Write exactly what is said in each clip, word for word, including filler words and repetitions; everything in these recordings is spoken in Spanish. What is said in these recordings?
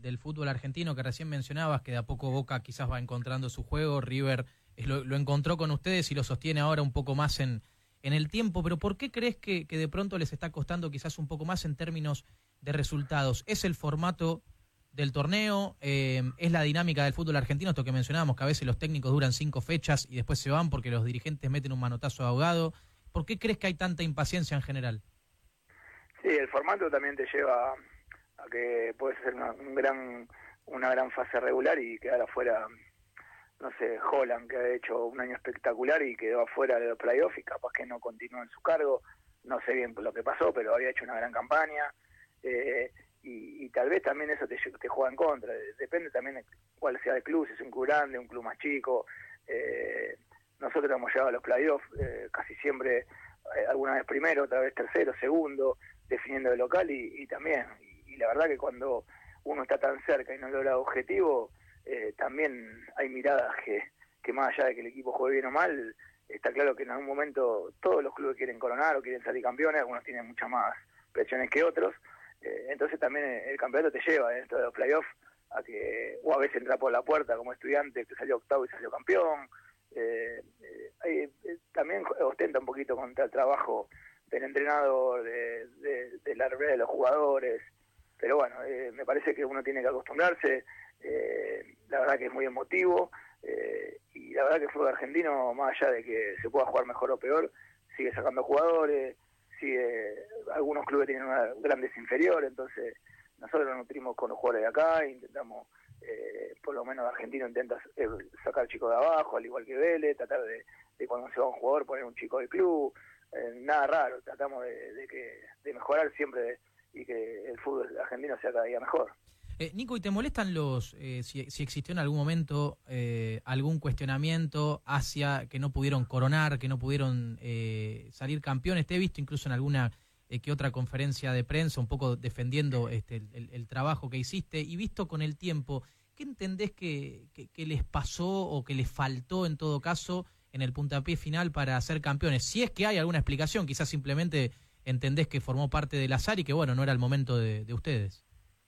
del fútbol argentino que recién mencionabas, que de a poco Boca quizás va encontrando su juego, River es lo, lo encontró con ustedes y lo sostiene ahora un poco más en, en el tiempo, pero ¿por qué crees que, que de pronto les está costando quizás un poco más en términos de resultados? ¿Es el formato del torneo? Eh, ¿Es la dinámica del fútbol argentino? Esto que mencionábamos, que a veces los técnicos duran cinco fechas y después se van porque los dirigentes meten un manotazo ahogado. ¿Por qué crees que hay tanta impaciencia en general? Sí, el formato también te lleva a que puedes hacer una, un gran, una gran fase regular y quedar afuera. No sé, Holland, que ha hecho un año espectacular y quedó afuera de los playoffs y capaz que no continuó en su cargo. No sé bien lo que pasó, pero había hecho una gran campaña. Eh, y, y tal vez también eso te, te juega en contra. Depende también de cuál sea el club, si es un club grande, un club más chico. Eh, nosotros hemos llegado a los playoffs eh, casi siempre, eh, alguna vez primero, otra vez tercero, segundo, definiendo de local y, y también. Y, y la verdad que cuando uno está tan cerca y no logra objetivo, eh, también hay miradas que, que más allá de que el equipo juegue bien o mal, está claro que en algún momento todos los clubes quieren coronar o quieren salir campeones, algunos tienen muchas más presiones que otros, eh, entonces también el campeonato te lleva dentro de los playoffs a que, o a veces entra por la puerta como estudiante que salió octavo y salió campeón, eh, eh, eh, también ostenta un poquito contra el trabajo del entrenador, de, de, de la realidad de los jugadores, pero bueno, eh, me parece que uno tiene que acostumbrarse. Eh, la verdad que es muy emotivo, eh, y la verdad que el fútbol argentino, más allá de que se pueda jugar mejor o peor, sigue sacando jugadores, sigue, algunos clubes tienen una, grandes inferiores, entonces nosotros nos nutrimos con los jugadores de acá, intentamos, eh, por lo menos Argentino intenta eh, sacar chicos de abajo, al igual que Vélez, tratar de, de cuando se va un jugador poner un chico del club, eh, nada raro, tratamos de, de, que, de mejorar siempre y que el fútbol argentino sea cada día mejor. Eh, Nico, ¿y te molestan los, eh, si, si existió en algún momento eh, algún cuestionamiento hacia que no pudieron coronar, que no pudieron eh, salir campeones? Te he visto incluso en alguna eh, que otra conferencia de prensa un poco defendiendo este, el, el, el trabajo que hiciste, y visto con el tiempo, ¿qué entendés que, que, que les pasó o que les faltó en todo caso en el puntapié final para ser campeones? Si es que hay alguna explicación, quizás simplemente entendés que formó parte del azar y que bueno, no era el momento de, de ustedes.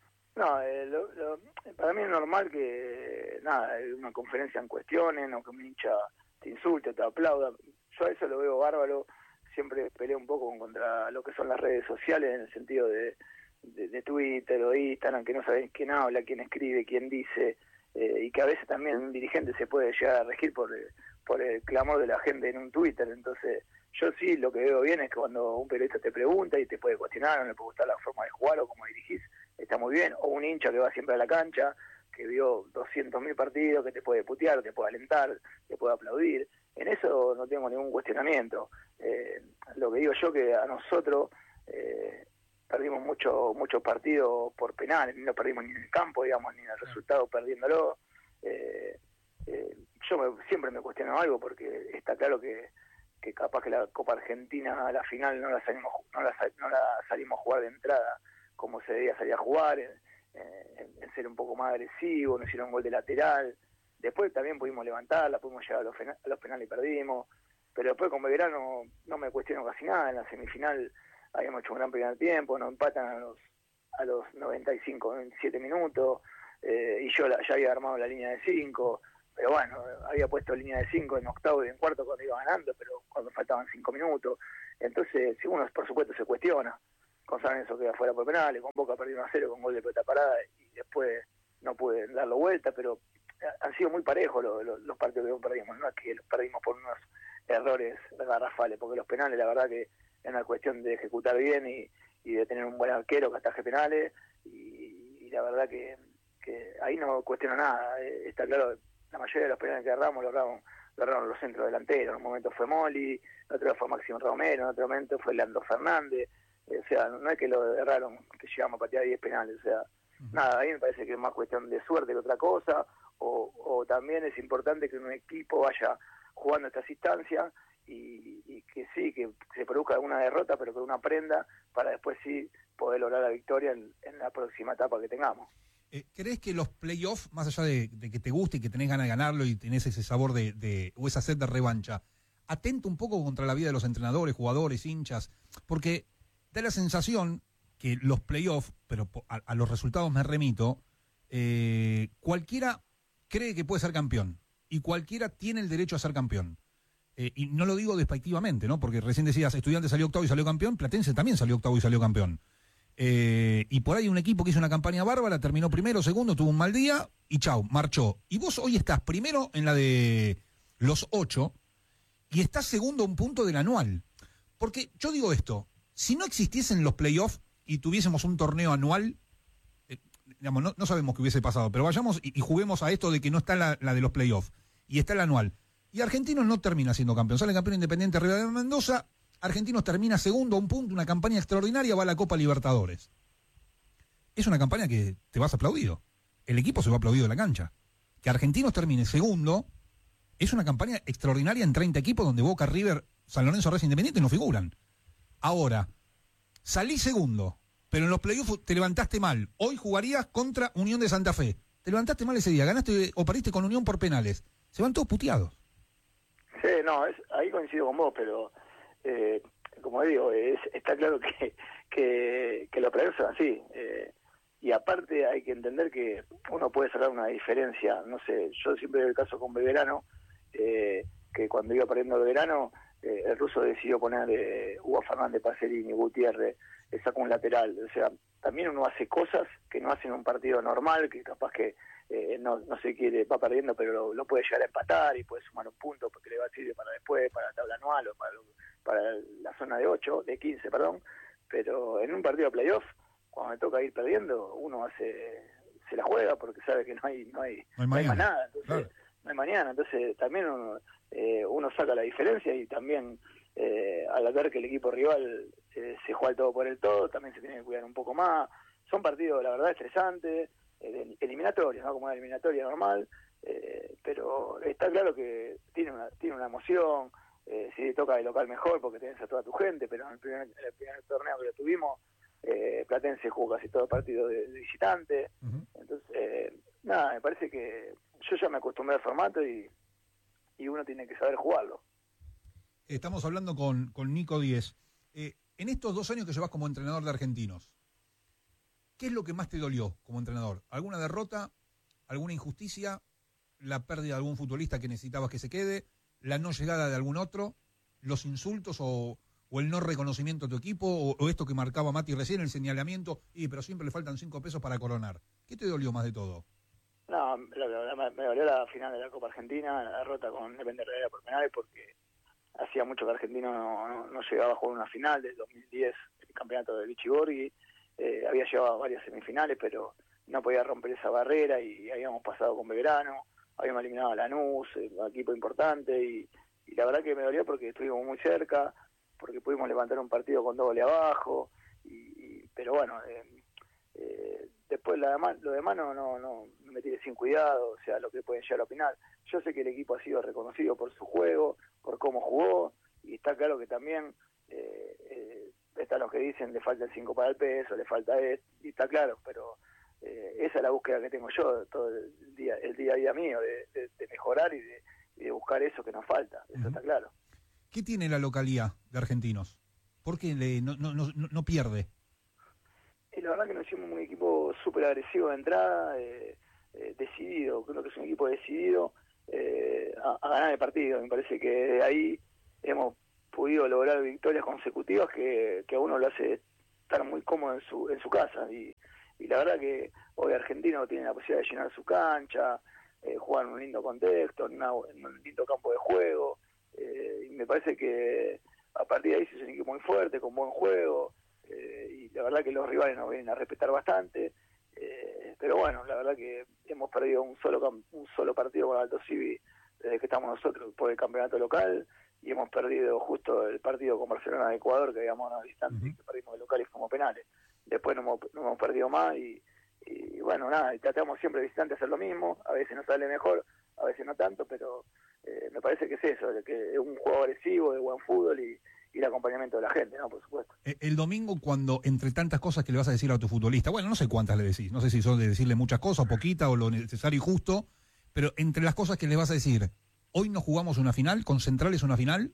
No, eh, lo, lo, para mí es normal que, nada, una conferencia en cuestionen o que un hincha te insulte, te aplauda. Yo a eso lo veo bárbaro, siempre peleo un poco contra lo que son las redes sociales en el sentido de, de, de Twitter o Instagram, que no sabes quién habla, quién escribe, quién dice, eh, y que a veces también un dirigente se puede llegar a regir por, por el clamor de la gente en un Twitter. Entonces, yo sí lo que veo bien es que cuando un periodista te pregunta y te puede cuestionar, o no le puede gustar la forma de jugar o cómo dirigís, está muy bien, o un hincha que va siempre a la cancha, que vio doscientos mil partidos, que te puede putear, te puede alentar, te puede aplaudir, en eso no tengo ningún cuestionamiento. Eh, lo que digo yo que a nosotros eh, perdimos muchos muchos partidos por penales, no perdimos ni en el campo, digamos, ni en el resultado perdiéndolo. Eh, eh, yo me, siempre me cuestiono algo porque está claro que, que capaz que la Copa Argentina a la final no la salimos, no la, no la salimos a jugar de entrada como se debía salir a jugar, en, en, en ser un poco más agresivo, nos hicieron un gol de lateral, después también pudimos levantarla, pudimos llegar a los, a los penales y perdimos, pero después con Belgrano no me cuestiono casi nada, en la semifinal habíamos hecho un gran primer tiempo, nos empatan a los a los noventa y cinco, noventa y siete minutos, eh, y yo la, ya había armado la línea de cinco, pero bueno, había puesto línea de cinco en octavo y en cuarto cuando iba ganando, pero cuando faltaban cinco minutos, entonces si uno por supuesto se cuestiona, con San Lorenzo queda fuera por penales, con Boca perdió uno a cero con gol de pelota parada y después no pude darlo vuelta, pero han sido muy parejos los, los, los partidos que perdimos, no es que los perdimos por unos errores garrafales, porque los penales la verdad que es una cuestión de ejecutar bien y, y de tener un buen arquero que ataje penales y, y la verdad que, que ahí no cuestiono nada, eh, está claro, la mayoría de los penales que agarramos lo agarramos, lo agarramos los centros delanteros, en un momento fue Moli, en otro fue Máximo Romero, en otro momento fue Leandro Fernández. O sea, no es que lo erraron, que llegamos a patear diez penales, o sea, uh-huh. Nada, a mí me parece que es más cuestión de suerte que otra cosa, o, o también es importante que un equipo vaya jugando estas instancias y, y que sí, que se produzca alguna derrota, pero que uno aprenda para después sí poder lograr la victoria en, en la próxima etapa que tengamos. Eh, ¿Crees que los playoffs, más allá de, de que te guste y que tenés ganas de ganarlo y tenés ese sabor de, de o esa sed de revancha, atenta un poco contra la vida de los entrenadores, jugadores, hinchas? Porque da la sensación que los playoffs, pero a, a los resultados me remito, eh, cualquiera cree que puede ser campeón y cualquiera tiene el derecho a ser campeón. Eh, y no lo digo despectivamente, ¿no? Porque recién decías, Estudiantes salió octavo y salió campeón, Platense también salió octavo y salió campeón. Eh, y por ahí un equipo que hizo una campaña bárbara, terminó primero, segundo, tuvo un mal día y chau, marchó. Y vos hoy estás primero en la de los ocho y estás segundo a un punto del anual. Porque yo digo esto, si no existiesen los playoffs y tuviésemos un torneo anual, eh, digamos, no, no sabemos qué hubiese pasado, pero vayamos y, y juguemos a esto de que no está la, la de los playoffs y está el anual. Y Argentinos no termina siendo campeón, sale campeón Independiente Rivadavia de Mendoza, Argentinos termina segundo a un punto, una campaña extraordinaria, va a la Copa Libertadores. Es una campaña que te vas aplaudido. El equipo se va aplaudido de la cancha. Que Argentinos termine segundo es una campaña extraordinaria en treinta equipos donde Boca, River, San Lorenzo, Racing Independiente no figuran. Ahora, salí segundo, pero en los playoffs te levantaste mal. Hoy jugarías contra Unión de Santa Fe. Te levantaste mal ese día, ganaste o perdiste con Unión por penales. Se van todos puteados. Sí, no, es, ahí coincido con vos, pero eh, como digo, es, está claro que, que, que los playoffs son así. Eh, y aparte hay que entender que uno puede sacar una diferencia. No sé, yo siempre veo el caso con Belgrano, eh, que cuando iba perdiendo Belgrano, eh, el ruso decidió poner eh, Hugo Fernández, Pacerini, Gutiérrez, le sacó un lateral. O sea, también uno hace cosas que no hace en un partido normal, que capaz que eh, no, no se quiere, va perdiendo, pero lo, lo puede llegar a empatar y puede sumar un punto porque le va a servir para después, para la tabla anual o para, para la zona de ocho, de quince, perdón. Pero en un partido de playoff, cuando me toca ir perdiendo, uno hace se la juega porque sabe que no hay no hay, no hay, no hay más mañana. nada, entonces Claro. no hay mañana, entonces también uno, eh, uno saca la diferencia y también eh, al ver que el equipo rival eh, se juega el todo por el todo, también se tiene que cuidar un poco más. Son partidos, la verdad, estresantes, eh, eliminatorios, ¿no? Como una eliminatoria normal, eh, pero está claro que tiene una tiene una emoción. Eh, si te toca de local mejor porque tenés a toda tu gente, pero en el primer, en el primer torneo que lo tuvimos, eh, Platense jugó casi todo el partido de, de visitante. Uh-huh. Entonces, eh, nada, me parece que yo ya me acostumbré al formato y, y uno tiene que saber jugarlo. Estamos hablando con, con Nico Díez. Eh, en estos dos años que llevas como entrenador de Argentinos, ¿qué es lo que más te dolió como entrenador? ¿Alguna derrota? ¿Alguna injusticia? ¿La pérdida de algún futbolista que necesitabas que se quede? ¿La no llegada de algún otro? ¿Los insultos o, o el no reconocimiento a tu equipo? O, ¿O esto que marcaba Mati recién, el señalamiento? Y pero siempre le faltan cinco pesos para coronar. ¿Qué te dolió más de todo? No, la, la, la, me dolió la final de la Copa Argentina, la derrota con Independiente Rivadavia por penales, porque hacía mucho que Argentino no, no, no llegaba a jugar una final del dos mil diez, el campeonato de Vichy Borghi. Eh, había llegado a varias semifinales, pero no podía romper esa barrera y habíamos pasado con Belgrano, habíamos eliminado a Lanús, un equipo importante, y, y la verdad que me dolió porque estuvimos muy cerca, porque pudimos levantar un partido con doble abajo, y, y, pero bueno, eh, eh, después la demás, lo demás no, no, no me tiré sin cuidado, o sea, lo que pueden llegar a opinar. Yo sé que el equipo ha sido reconocido por su juego, por cómo jugó, y está claro que también eh, eh, están los que dicen le falta el cinco para el peso, le falta esto, y está claro, pero eh, esa es la búsqueda que tengo yo todo el día, el día a día mío, de, de, de mejorar y de, y de buscar eso que nos falta, eso uh-huh. está claro. ¿Qué tiene la localidad de Argentinos? ¿Por qué le, no, no, no, no pierde? Y la verdad que nos hicimos un equipo súper agresivo de entrada, eh, eh, decidido, creo que es un equipo decidido eh, a, a ganar el partido. Me parece que de ahí hemos podido lograr victorias consecutivas que, que a uno lo hace estar muy cómodo en su en su casa. Y, y la verdad que hoy Argentino tiene la posibilidad de llenar su cancha, eh, jugar en un lindo contexto, en, una, en un lindo campo de juego. Eh, y me parece que a partir de ahí se es un equipo muy fuerte, con buen juego. Eh, y la verdad que los rivales nos vienen a respetar bastante, eh, pero bueno, la verdad que hemos perdido un solo un solo partido con Alto Civi desde que estamos nosotros por el campeonato local, y hemos perdido justo el partido con Barcelona de Ecuador, que habíamos ganado distante, uh-huh. que perdimos de locales como penales. Después no hemos, no hemos perdido más y, y bueno, nada, y tratamos siempre de visitante hacer lo mismo, a veces nos sale mejor, a veces no tanto, pero eh, me parece que es eso, de que es un juego agresivo, de buen fútbol y y el acompañamiento de la gente, ¿no? Por supuesto. El domingo, cuando entre tantas cosas que le vas a decir a tu futbolista, bueno, no sé cuántas le decís, no sé si son de decirle muchas cosas, poquitas o lo necesario y justo, pero entre las cosas que le vas a decir, ¿hoy no jugamos una final? ¿Con Centrales una final?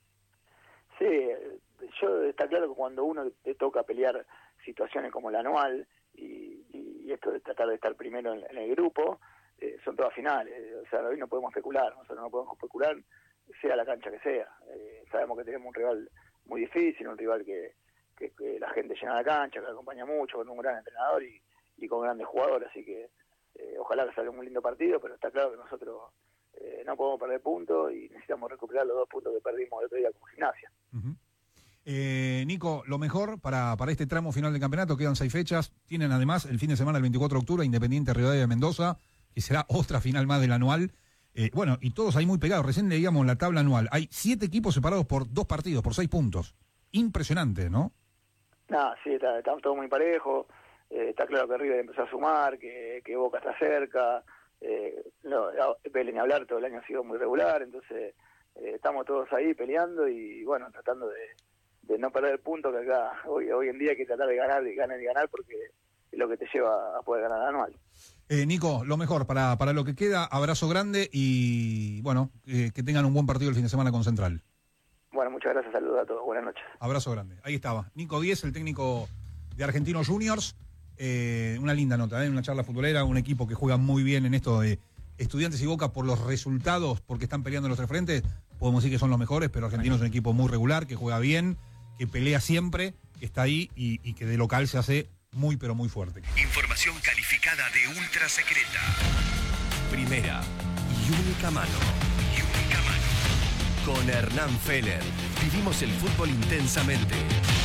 Sí, yo está claro que cuando uno te toca pelear situaciones como la anual y, y, y esto de tratar de estar primero en, en el grupo, eh, son todas finales. O sea, hoy no podemos especular, nosotros no podemos especular, sea la cancha que sea. Eh, sabemos que tenemos un rival muy difícil, un rival que, que, que la gente llena la cancha, que la acompaña mucho, con un gran entrenador y, y con grandes jugadores, así que eh, ojalá que salga un lindo partido, pero está claro que nosotros eh, no podemos perder puntos y necesitamos recuperar los dos puntos que perdimos el otro día con Gimnasia. Uh-huh. eh, Nico, lo mejor para, para este tramo final del campeonato, quedan seis fechas, tienen además el fin de semana, el veinticuatro de octubre, Independiente Rivadavia de Mendoza, que será otra final más del anual. Eh, bueno, y todos ahí muy pegados. Recién leíamos la tabla anual. Hay siete equipos separados por dos partidos, por seis puntos. Impresionante, ¿no? No, sí, está, está todo muy parejo. Eh, está claro que River empezó a sumar, que, que Boca está cerca. Eh, no, Vélez ni hablar, todo el año ha sido muy regular. Entonces, eh, estamos todos ahí peleando y, bueno, tratando de, de no perder el punto, que acá hoy, hoy en día hay que tratar de ganar, de ganar y ganar, porque es lo que te lleva a poder ganar el anual. Eh, Nico, lo mejor para, para lo que queda, abrazo grande y bueno, eh, que tengan un buen partido el fin de semana con Central. Bueno, muchas gracias, saludos a todos, buenas noches. Abrazo grande, ahí estaba, Nico Díez, el técnico de Argentinos Juniors, eh, una linda nota, ¿eh? Una charla futbolera, un equipo que juega muy bien en esto de Estudiantes y Boca por los resultados, porque están peleando en los tres frentes, podemos decir que son los mejores, pero Argentinos es un equipo muy regular, que juega bien, que pelea siempre, que está ahí y, y que de local se hace muy pero muy fuerte. Información calificada de ultra secreta. Primera y única mano. Y única mano. Con Hernán Feller. Vivimos el fútbol intensamente.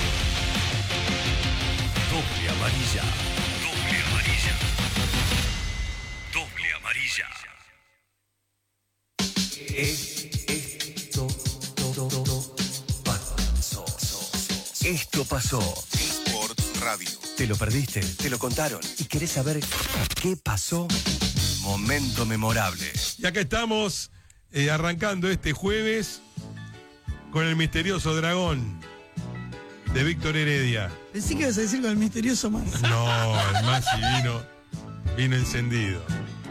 Doble amarilla. Doble amarilla. Doble amarilla. Esto, pasó. Esto pasó. Sports Radio. ¿Te lo perdiste? ¿Te lo contaron? ¿Y querés saber qué pasó? Momento memorable. Y acá estamos eh, arrancando este jueves con el misterioso dragón de Víctor Heredia. Pensé que ibas a decir con el misterioso Mansi. No, el Mansi vino, vino encendido.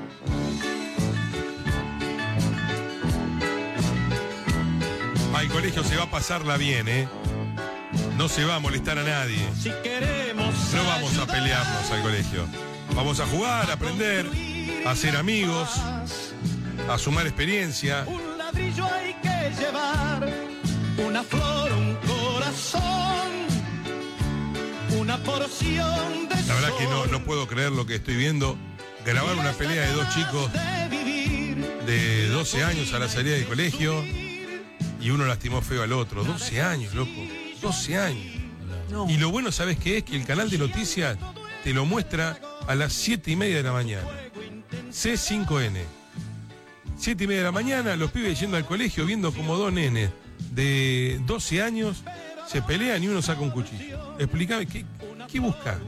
Al colegio se va a pasarla bien, ¿eh? No se va a molestar a nadie. Si queremos no vamos a pelearnos al colegio. Vamos a jugar, a aprender, a hacer amigos, a sumar experiencia. Un ladrillo hay que llevar, una flor, un corazón, una porción de La verdad que no, no puedo creer lo que estoy viendo. Grabar una pelea de dos chicos de doce años a la salida del colegio y uno lastimó feo al otro. doce años, loco. doce años. No. Y lo bueno, ¿sabes qué es? Que el canal de noticias te lo muestra a las siete y media de la mañana. C cinco N. siete y media de la mañana, los pibes yendo al colegio viendo como dos nenes de doce años se pelean y uno saca un cuchillo. Explícame, ¿qué, qué buscan?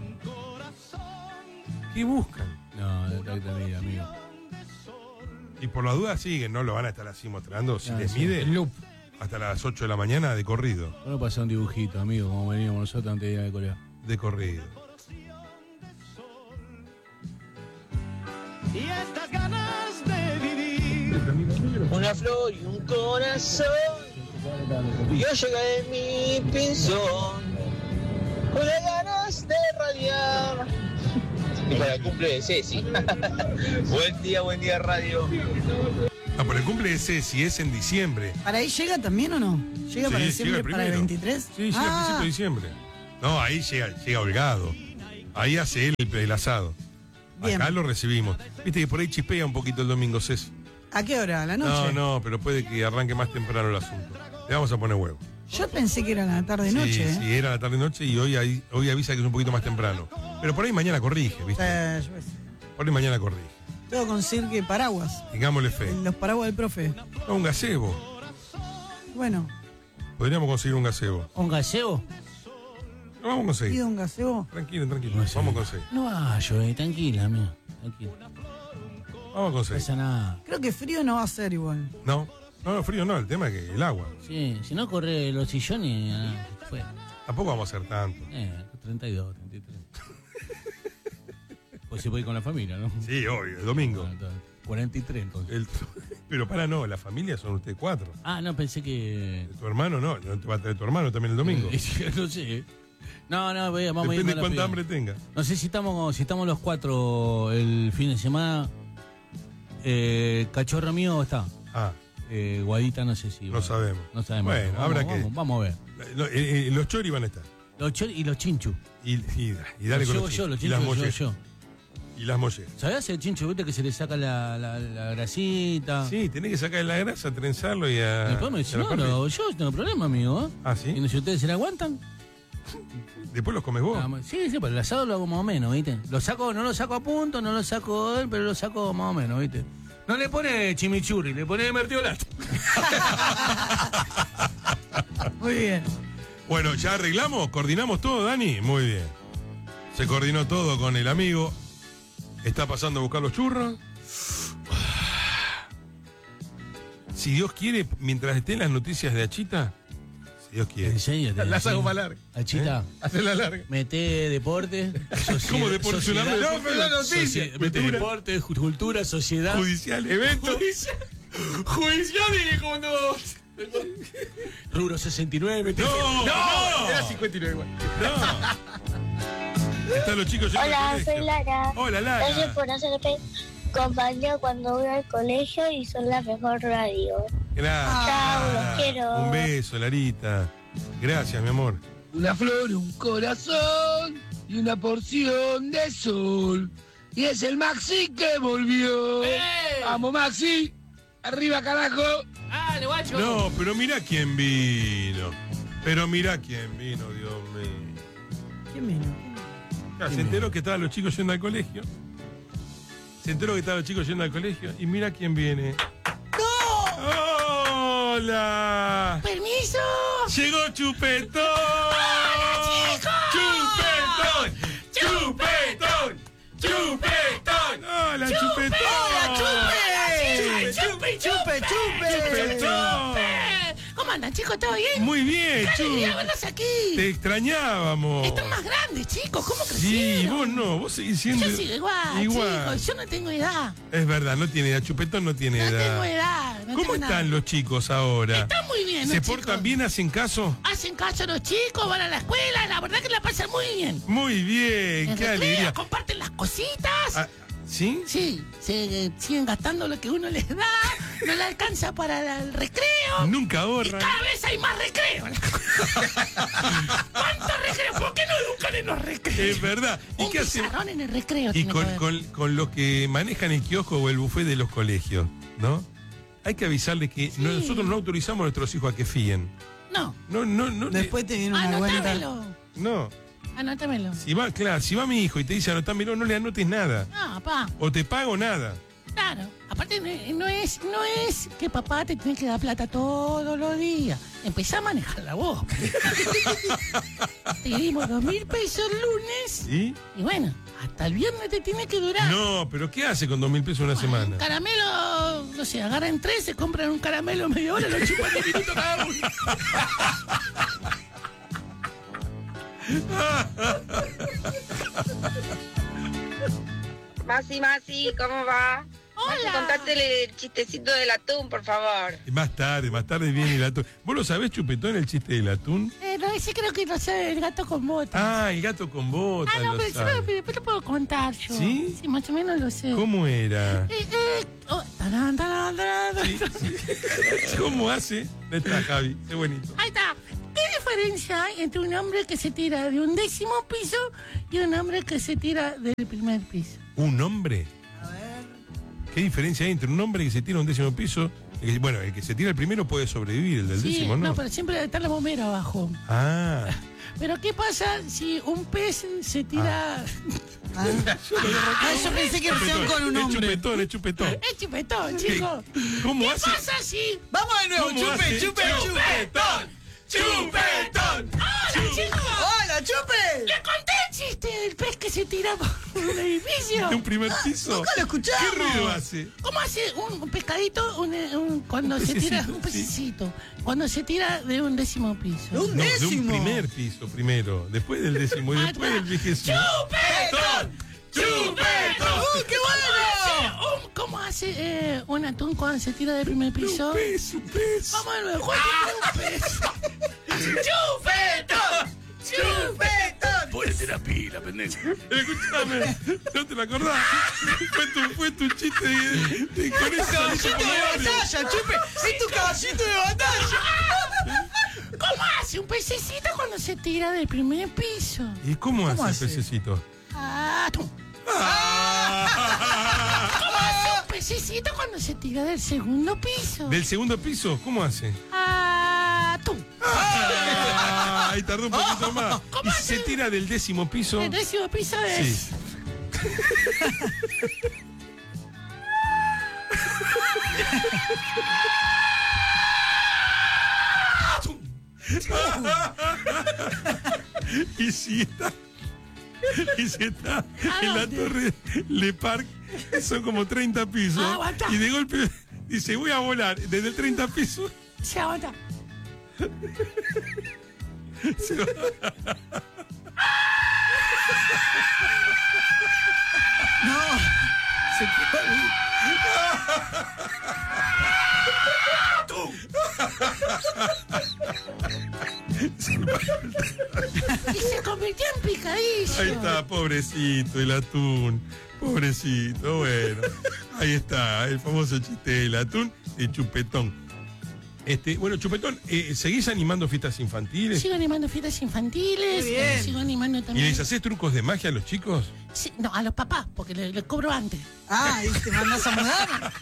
¿Qué buscan? No, de amigo. Y por la duda siguen, no lo van a estar así mostrando. Si no, les mide, el loop. Hasta las ocho de la mañana de corrido. Bueno, pasó un dibujito, amigo, como veníamos nosotros antes de ir al colegio. De corrido. Y estas ganas de vivir. Una flor y un corazón. Yo llegué de mi pensión. Con las ganas de radiar. Y para el cumple de Ceci. Buen día, buen día, radio. Ah, por el cumple de Ceci es en diciembre. ¿Para ahí llega también o no? ¿Llega sí, para diciembre, llega para el veintitrés? Sí, llega ah. a principios de diciembre. No, ahí llega, llega holgado. Ahí hace él el, el asado. Bien. Acá lo recibimos. Viste que por ahí chispea un poquito el domingo, Ceci. ¿A qué hora? ¿A la noche? No, no, pero puede que arranque más temprano el asunto. Le vamos a poner huevo. Yo pensé que era la tarde-noche. Sí, ¿eh? sí, era la tarde-noche y hoy, ahí, hoy avisa que es un poquito más temprano. Pero por ahí mañana corrige, ¿viste? Eh, por ahí mañana corrige. Tengo que conseguir que paraguas. Tengámosle fe. Los paraguas del profe. No, un gazebo. Bueno. Podríamos conseguir un gazebo. ¿Un gazebo? No, vamos a conseguir. ¿Pido un gazebo? Tranquilo, tranquilo. No, vamos a conseguir. No vaya, eh, tranquila, amigo. Tranquilo. Vamos a conseguir. No pasa nada. Creo que frío no va a ser igual. No, no, no, frío no. El tema es que el agua. Sí, si no corre los sillones, ah, fue. Tampoco vamos a hacer tanto. Eh, treinta y dos, treinta y tres. Pues se puede ir con la familia, ¿no? Sí, obvio, el domingo. cuarenta y tres, entonces. El, pero para no, la familia son ustedes cuatro. Ah, no, pensé que... Tu hermano no, no te va a traer tu hermano también el domingo. Eh, no sé. No, no, ve, vamos a ir Depende de con la cuánta piba. hambre tenga. No sé si estamos, si estamos los cuatro el fin de semana. Eh, Cachorro mío está. Ah, Eh, Guadita no sé si. no sabemos. No sabemos. Bueno, Vamos, habrá vamos, que- Vamos a ver. Lo- eh, eh, los chori van a estar. Los chori y los chinchu. Y, y, y dale los con llevo los yo, chinchos. los Y las chinchus los llevo mollejas. yo. Y las mollejas. ¿Sabés el chinchu, viste, que se le saca la, la, la grasita? Sí, tenés que sacar la grasa, trenzarlo y a. Después me y dice, a la no, parrilla. lo hago yo, no tengo problema, amigo. ¿eh? Ah, sí. Y no, si ustedes se la aguantan. Después los comes vos. Ah, sí, sí, pero el asado lo hago más o menos, ¿viste? Lo saco, no lo saco a punto, no lo saco él, pero lo saco más o menos, ¿viste? No le pone chimichurri, le pone mertiolate. Muy bien. Bueno, ¿ya arreglamos? ¿Coordinamos todo, Dani? Muy bien. Se coordinó todo con el amigo. Está pasando a buscar los churros. Si Dios quiere, mientras estén las noticias de Achita, si Dios quiere. ¿En serio? te Las decía? hago más largas. Achita, Hacela larga. mete deporte. ¿Cómo deporte? sociedad- Una- no, pero la noticia. socie- Mete Cultura. deporte, ju- cultura, sociedad. Judicial, evento. Judicial. Judicial y cuando. Rubro sesenta y nueve. mete- No, no. Era cincuenta y nueve igual. No. Están los chicos yendo Hola, al colegio. soy Lara. Hola, Lara. Gracias por hacerme compañía cuando voy al colegio y son la mejor radio. Gracias. Chao, los quiero. Un beso, Larita. Gracias, mi amor. Una flor, un corazón y una porción de sol. Y es el Maxi que volvió. Vamos, Maxi. Arriba, carajo. ¡Dale, guacho! No, pero mira quién vino. Pero mira quién vino, Dios mío. ¿Quién vino? Ya, se enteró que estaban los chicos yendo al colegio. Se enteró que estaban los chicos yendo al colegio. Y mira quién viene. ¡No! ¡Hola! ¡Permiso! ¡Llegó Chupetón! ¡Chupetón! ¡Chupetón! ¡Chupetón! ¡Hola, Chupetón! ¡Hola, Chupe! ¡Chupe, chupe, chupe! ¡Chupetón! ¿Cómo andan, chicos? ¿Todo bien? Muy bien, ¡Qué alegría Chu. verlos aquí! Te extrañábamos. Están más grandes, chicos. ¿Cómo Sí, crecieron? vos no, vos seguís siendo. Yo sigo igual, igual. chicos. Yo no tengo edad. Es verdad, no tiene edad. Chupetón no tiene No edad. tengo edad. No ¿Cómo tengo están nada. los chicos ahora? Están muy bien, ¿Se los portan chicos. bien? ¿Hacen caso? Hacen caso a los chicos, van a la escuela. La verdad que la pasan muy bien. Muy bien, En qué recreo, alegría. comparten las cositas. Ah, ¿Sí? Sí, se eh, siguen gastando lo que uno les da. No le alcanza para la- el recreo. Nunca Y ahorran. cada vez hay más recreo. ¿Cuántos recreos? ¿Por qué no educan en los recreos? Es verdad. ¿Y Un qué hacen? pizarrón en el recreo. Y tiene que con, haber. con, con los que manejan el kiosco o el buffet de los colegios, ¿no? Hay que avisarles que no- nosotros no autorizamos a nuestros hijos a que fíen. No, No, no, no. Después te viene una cuenta. anótamelo. No. Anótamelo. Si va, claro, si va mi hijo y te dice anotámelo, no le anotes nada. No, papá, O te pago nada. claro. Aparte, no es- no es, no es que papá te tiene que dar plata todos los días. Empezá a manejarla vos. Te dimos dos mil pesos el lunes. ¿Sí? Y bueno, hasta el viernes te tiene que durar. No, pero ¿qué hace con dos mil pesos una semana? Caramelo, no sé, agarran tres, se compran un caramelo media hora, lo chupan un minuto cada uno. Masi, Masi, ¿cómo va? Hola. Contate el chistecito del atún, por favor. Más tarde, más tarde viene el atún. ¿Vos lo sabés, Chupetón, el chiste del atún? Eh, no, ese creo que lo sabe el gato con botas. Ah, el gato con botas. Ah, no, lo pero sabe. yo después lo puedo contar yo. ¿Sí? Sí, más o menos lo sé. ¿Cómo era? Eh, eh, oh, tarán, tarán, tarán. ¿Cómo hace? Ahí está, Javi. Qué bonito. Ahí está. ¿Qué diferencia hay entre un hombre que se tira de un décimo piso y un hombre que se tira del primer piso? ¿Un hombre? ¿Qué diferencia hay entre un hombre que se tira a un décimo piso? El que- bueno, el que se tira el primero puede sobrevivir, el del Sí, décimo no. no, pero siempre está la bombera abajo. Ah. Pero ¿qué pasa si un pez se tira... Ah, yo pensé que hacían con un Es hombre. chupetón, es chupetón. Es chupetón, chico. ¿Cómo ¿Qué hace? pasa si... Vamos de nuevo, ¿Cómo chupe, hace? chupe, ¡Chupetón! ¡Chupetón! ¡Hola, chicos! ¡Hola, chupe! ¡Le conté el chiste del pez que se tira por un edificio! ¿De un primer piso? Nunca lo escuchamos. ¿Qué ruido hace? ¿Cómo hace un, un pescadito un, un- cuando Un se tira... pececito, Un pececito. Cuando se tira de un décimo piso. ¿De un No, de un décimo? primer piso primero, después del décimo y Ah, después está. del vigésimo. ¡Chupetón! ¡Chupetón! ¡Uh, qué bueno! Un- ¿Cómo hace eh, un atún cuando se tira del primer piso? Un pez, un pez. Vamos de nuevo. ¿Cuál es un pez? ¡Chupetón! ¡Chupetón! pila, pendejo. Escuchame, ¿no te lo acordás? Fue tu, fue tu chiste de, de, con ese caballito de batalla, Chupe. Es tu caballito de batalla. ¿Cómo hace un pececito cuando se tira del primer piso? ¿Y cómo, ¿Cómo hace el hace? pececito? Ah, tú. Ah. ¿Cómo hace un pececito cuando se tira del segundo piso? ¿Del segundo piso? ¿Cómo hace? Ah, tú. Ah, ahí tardó un poquito más. ¿Y si se tira del décimo piso? El décimo piso es... Sí. Y si está, y si está en la torre Le Parc, son como treinta pisos. Ah, aguanta. Y de golpe dice, voy a volar desde el treinta pisos. Se aguanta. Se va. No. Se quedó ahí. Y se convirtió en picadillo. Ahí está, pobrecito el atún. Pobrecito, bueno. Ahí está, el famoso chiste del atún de Chupetón. Este, bueno, Chupetón, eh, ¿seguís animando fiestas infantiles? Sigo animando fiestas infantiles. Muy bien. eh, Sigo animando ¿Y también. les hacés trucos de magia a los chicos? Sí, no, a los papás, porque les le cobro antes. Ah, ¿y te mandás a mudar?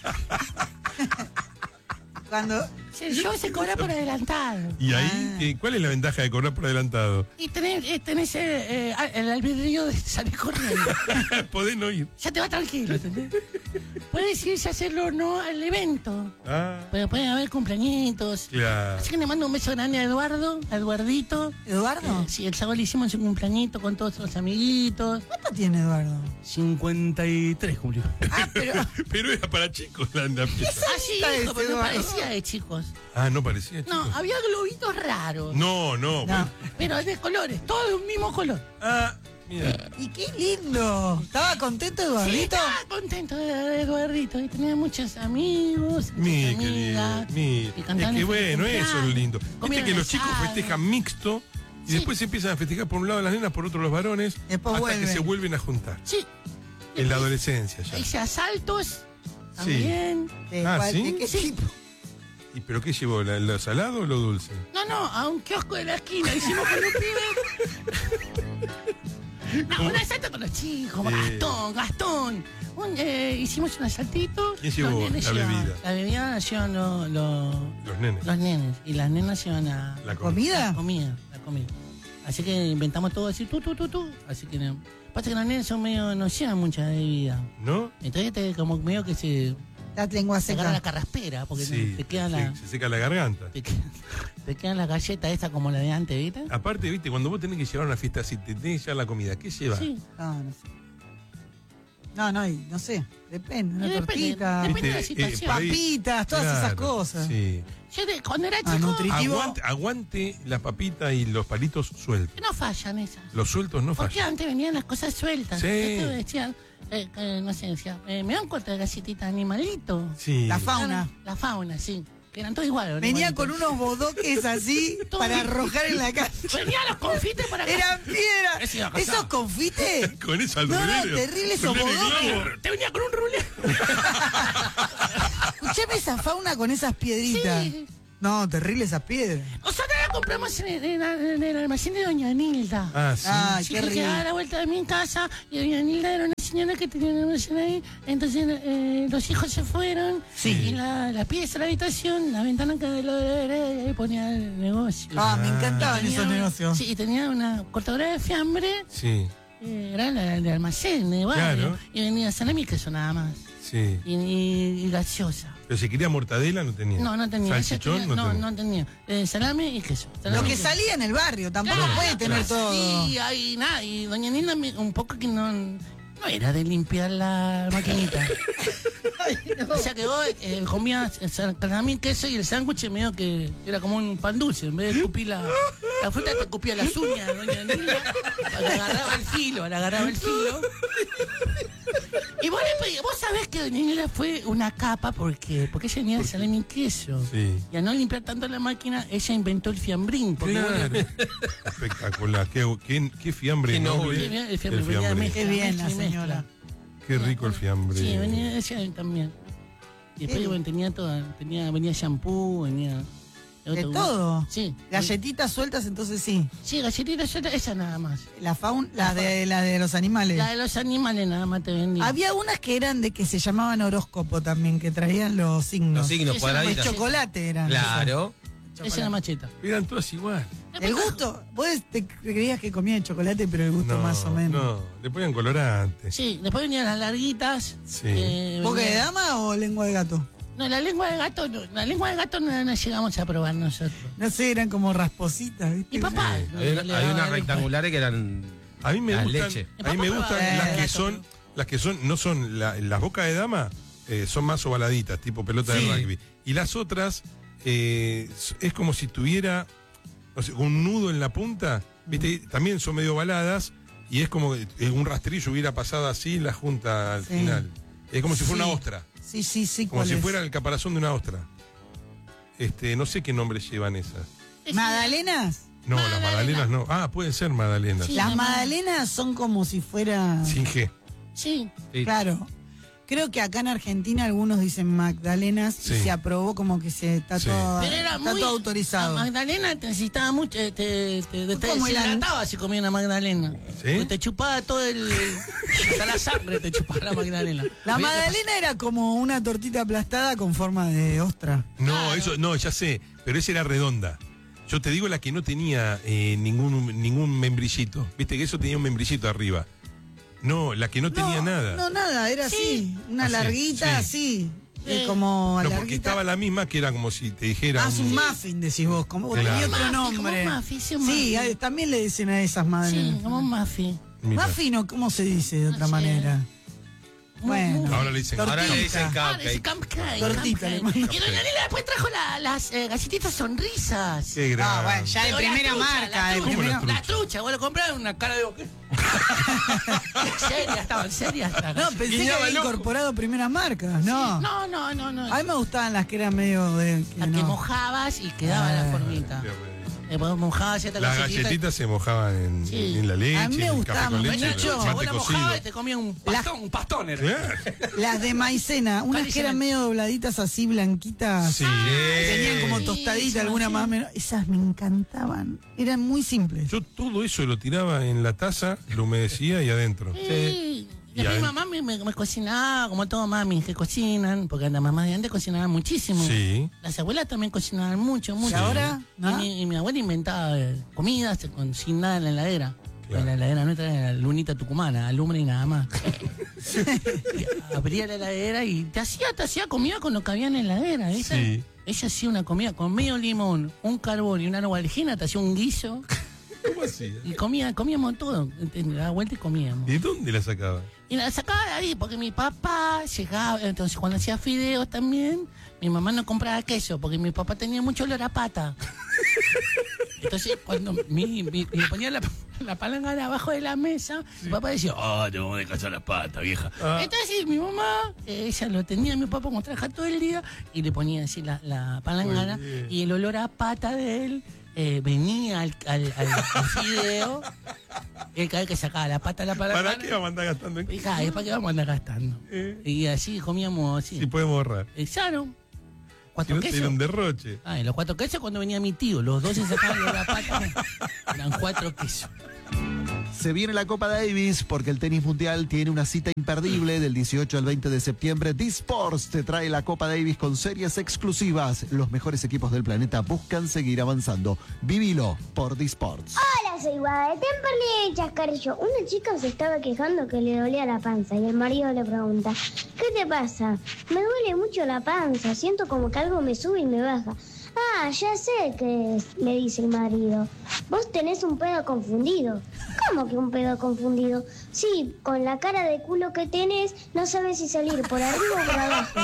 Cuando... Sí, el show se cobra por adelantado. ¿Y ahí Ah. eh, cuál es la ventaja de cobrar por adelantado? Y tenés, eh, tenés eh, eh, el albedrío de salir corriendo. Podés no ir. Ya te va tranquilo, ¿entendés? Puedes irse a hacerlo o no al evento. Ah, Pero pueden haber cumpleañitos. claro. Así que le mando un beso grande a Eduardo, a Eduardito. ¿Eduardo? Eh, sí, el sábado le hicimos un cumpleañito con todos los amiguitos. ¿Cuánto tiene Eduardo? cincuenta y tres cumplió. Ah, pero... Pero era para chicos la, la fiesta. Ah, sí, Está hijo, pero no Eduardo. parecía de chicos. Ah, no parecía, chicos. No, había globitos raros. No, no. No. bueno. Pero de colores, todos de un mismo color. Ah, mira. Y qué lindo. ¿Estaba contento Sí, Eduardito? estaba contento de, de Eduardito. Y tenía muchos amigos, Mira, muchas qué lindo. amigas. Mira. y Es cantaban que el bueno, feliz eso es lo cumpleaños, lindo. Viste comieron que los chicos asado. festejan mixto y Sí. después se empiezan a festejar por un lado las nenas, por otro los varones, Después hasta que vuelven. se vuelven a juntar. Sí. En la adolescencia ya. Hice asaltos también. ¿De, Ah, cuál- ¿sí? ¿De qué Sí. tipo? ¿Y pero qué llevó? ¿La- ¿Lo salado o lo dulce? No, no, a un kiosco de la esquina. Hicimos con un pibe. No, un asalto con los chicos. Sí. Gastón, Gastón. Un, eh, hicimos un asaltito. ¿Quién llevó Los nenes la llevan- bebida? La bebida la llevan lo- lo- Los nenes. los nenes. Y las nenas llevan a, La ¿Comida? la comida. La comida. Así que inventamos todo así, tú, tú, tú, tú. Así que no. Pasa que los nenes son medio, no llevan mucha bebida. ¿No? Entonces te, como medio que se, La lengua se agarra la seca. carraspera, porque Sí, te queda la. se, se seca la garganta. Te, queda- te quedan las galletas esta como la de antes, ¿viste? Aparte, viste, cuando vos tenés que llevar una fiesta así, te tenés que llevar la comida, ¿qué llevas? Sí. No, no sé. No, no, y no sé. Depende. Una Y depende, tortita. depende de la Viste, eh, situación. por ahí- Papitas, todas esas Claro, cosas. Sí. Yo de- cuando era Ah, chico, nutritivo. Aguante, aguante la papita y los palitos sueltos. no fallan esas. Los sueltos no Porque fallan. antes venían las cosas sueltas. Sí. Esto decían, eh, eh, no sé, decía, eh, me dan cuenta de galletita animalito. Sí. La fauna. La fauna, sí. Que eran todos iguales. los Venía animalitos. con unos bodoques así Todo para bien. arrojar en la calle. Venían los confites para acá. Eran piedras. Ese iba a casar. ¿Esos confites? Con eso al No, no, rulero. terrible esos Rulero y bodoques. globo. Te venía con un rulé. Escuchame esa fauna con esas piedritas. Sí. No, terrible esas piedras. Nosotros la compramos en el, en el- en el almacén de Doña Nilda. Ah, sí. Ay, Sí, qué que rico. quedaba a la vuelta de mi casa y Doña Nilda era una señora que tenía una almacén ahí. Entonces eh, los hijos se fueron. Sí. Y la, la pieza, la habitación, la ventana que lo de ahí ponía el negocio. Ah, me encantaban Tenía esos un- negocios. Sí, y tenía una cortadora de fiambre. Sí, eh, era la de almacén, de barrio. Claro. Y venía salami y queso nada más. sí. Y, y, y gaseosa. Pero si quería mortadela, no tenía. No, no tenía. Ella Salchichón, tenía- no, no, tenía. no tenía. Eh, salami y queso. Lo Salami y que queso. salía en el barrio, tampoco Claro, puede tener claro. todo. Sí, ahí nada. Y doña Nilda me- un poco que no, no era de limpiar la maquinita. O sea que vos eh, comías el salami y queso y el sándwich medio que era como un pan dulce. En vez de escupir la, la fruta, te escupía las uñas, doña Nilda. Le agarraba el filo, le agarraba el filo. Y vos, le pedí- vos sabés que Doña Nela fue una capa porque, porque ella venía de salami y queso. Sí. Y a no limpiar tanto la máquina, ella inventó el fiambrín. Porque Claro. vos le- Espectacular. Qué, qué, qué fiambre Qué noble. noble. El fiambre, El venía de fiambre. mezcla, Qué bien la mezcla y señora. mezcla. Qué rico el fiambre. Sí, venía ella también. Y después, bueno, tenía todo, tenía, venía shampoo, venía... De otro- todo. Sí. Galletitas sueltas, entonces sí. Sí, galletitas sueltas, esa nada más. La fauna, la de, la de los animales. La de los animales nada más te vendía. Había unas que eran de que se llamaban horóscopo también, que traían los signos. Los signos Esa- cuadraditas. El chocolate eran. Claro. Esa es la macheta. Eran todas igual. El gusto, vos te creías que comían chocolate, pero el gusto No, más o menos. No, le ponían colorante. Sí, después venían las larguitas. Sí. que ¿Boca de venían- dama o lengua de gato? No, la lengua de gato no, la lengua de gato no la llegamos a probar nosotros. No sé, eran como raspositas, ¿viste? Y papá. Hay, no, una- le hay daba unas el- rectangulares que eran. A mí me la gustan, leche. a mí me gustan Eh, las que gato. son, las que son, no son la- las bocas de dama, eh, son más ovaladitas, tipo pelota Sí. de rugby. Y las otras eh, es como si tuviera, no sé, un nudo en la punta, viste, también son medio ovaladas y es como que un rastrillo hubiera pasado así en la junta al Sí. final. Es como si fuera Sí. una ostra, Sí, sí, sí. como ¿cuál si es? fuera el caparazón de una ostra. Este, no sé qué nombre llevan esas. ¿Magdalenas? No, las magdalenas no. Ah, pueden ser magdalenas. Sí. Las la magdalenas son como si fuera... Sin G. Sí. Sí. Claro. Creo que acá en Argentina algunos dicen magdalenas Sí. y se aprobó como que se está, Sí. todo, Pero era está muy. todo autorizado. La Magdalena te necesitaba mucho. eh, Te, te, te, te ¿Cómo era? deshidrataba si comía una Magdalena. ¿Sí? Porque te chupaba todo el. Hasta la sangre te chupaba la Magdalena. La Había que magdalena era como una tortita aplastada con forma de ostra. No, eso, no, ya sé, pero esa era redonda. Yo te digo la que no tenía eh, ningún, ningún membrillito. Viste que eso tenía un membrillito arriba. No, la que no tenía nada. No, nada, era Sí. así. Una Ah, sí, larguita sí. así. Eh, eh, como No, porque larguita. estaba la misma que era como si te dijera. Ah, es un muffin, decís vos. Como Claro. tenía otro Muffin, nombre. como muffin, sí, un Sí, muffin. hay- también le dicen a esas Sí, magdalenas. como un muffin. Mira. Muffin o cómo se dice de otra No sé. manera. Bueno. Ahora le dicen. Tortita. Ahora le dicen Ah, ese cupcake. cupcake, Tortita le cupcake. mando. Y doña Nela después trajo la- las eh, galletitas sonrisas. Qué grande. Ah, bueno, ya de Pero la primera trucha, marca. la de trucha, ¿Cómo primera- la La trucha, vos lo comprás una cara de boca. Serias estaban, serias estaban. No, pensé que Guiñaba había el ojo. incorporado primeras marcas. No. No, no, no, no. A mí me gustaban las que eran medio de. que La que no. mojabas y quedaba la Ah. formita. Después mojabas esta Las galletita. galletitas se mojaban en, Sí. en la leche, A mí me en el gustaban café con leche, mucho. en el Vos mate la cocido. mojabas y te comías un pastón, un pastón era. ¿Eh? Las de maicena, unas que eran medio dobladitas así, blanquitas. Sí. Tenían como Sí, tostadita, sí, alguna sí. más o menos. Esas me encantaban. Eran muy simples. Yo todo eso lo tiraba en la taza, lo humedecía y adentro. Sí. Y Y mi adentro. mamá me, me- me cocinaba, como todas mamis que cocinan, porque las mamás de antes cocinaban muchísimo. Sí. Las abuelas también cocinaban mucho, mucho. ¿Y ahora? Y, ¿No? mi, y mi abuela inventaba eh, comidas con, sin nada en la heladera. Claro. En la heladera nuestra era la lunita tucumana, alumbre y nada más. Y abría la heladera y te hacía, te hacía comida con lo que había en la heladera, ¿viste? Sí. Ella hacía una comida con medio limón, un carbón y una novalgina, te hacía un guiso ¿Cómo así? y comía, comíamos todo. La vuelta y comíamos. ¿De dónde la sacaba? Y la sacaba de ahí, porque mi papá llegaba, entonces cuando hacía fideos también, mi mamá no compraba queso, porque mi papá tenía mucho olor a pata. Entonces cuando mi, mi- le ponía la, la palangana abajo de la mesa, mi papá decía, oh, te vamos a descansar la pata, vieja. Ah. Entonces mi mamá, eh, ella lo tenía, mi papá como trabaja todo el día, y le ponía así la, la palangana, Muy bien. y el olor a pata de él eh, venía al, al, al- al fideo, él cada vez que sacaba la pata de la palangana. ¿Para qué vamos a andar gastando en Hija, ¿para qué vamos a andar gastando? Eh. Y así comíamos así. Si podemos ahorrar. Eh, Claro. Si Cuatro no, quesos. tiene un derroche. Ah, y los cuatro quesos cuando venía mi tío. Los dos se sacaban de la pata. Eran cuatro quesos. Se viene la Copa Davis porque el tenis mundial tiene una cita imperdible del dieciocho al veinte de septiembre. D-Sports te trae la Copa Davis con series exclusivas. Los mejores equipos del planeta buscan seguir avanzando. Vivilo por D-Sports. Hola, soy Guada de Temperley Chascarrillo. Una chica se estaba quejando que le dolía la panza y el marido le pregunta, ¿qué te pasa? Me duele mucho la panza, siento como que algo me sube y me baja. Ah, ya sé qué es, le dice el marido. Vos tenés un pedo confundido. ¿Cómo que un pedo confundido? Sí, con la cara de culo que tenés, no sabes si salir por arriba o por abajo.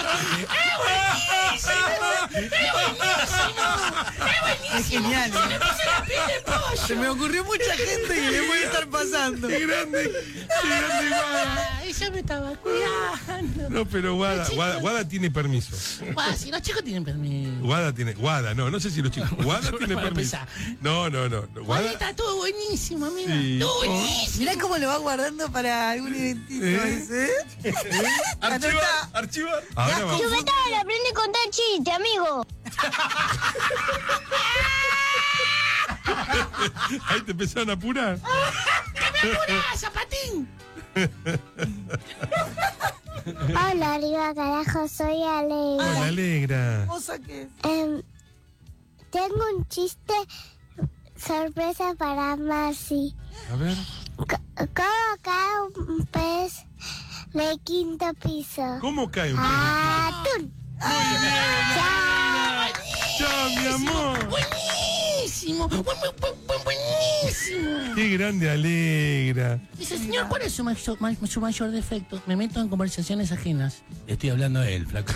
Es genial. Se me ocurrió mucha gente que le puede estar pasando. ¡Qué grande! ¡Qué grande, Guada! Ella me estaba cuidando. No, pero Guada, Guada, Guada tiene permiso. Guada, si los chicos tienen permiso. Guada tiene, Guada, no, no sé si los chicos. Guada tiene Para permiso. empezar. No, no, no. Guada, Guadita, todo buenísimo, amiga. Sí. Todo buenísimo. Mirá cómo lo va guardando para algún eventito ¿Eh? ese. ¿Eh? archivar, archivar. Ahora vamos. Chupetón, aprende a contar chiste, amigo. Ahí te empezaron a apurar. ¡Que me apurás, zapatín! Hola, arriba carajo, soy Ale. Hola, Alegra. ¿Cosa que? Em, tengo un chiste sorpresa para Masi. A ver. C- ¿Cómo cae un pez de quinto piso? ¿Cómo cae un ¡Atún! ¡Chao! ¡Chao, mi amor! Buenísimo, bu- bu- bu- bu- buenísimo. ¡Qué grande, Alegra! Dice, señor, ¿cuál es su mayor, ma- su mayor defecto? Me meto en conversaciones ajenas. Le estoy hablando a él, flaco.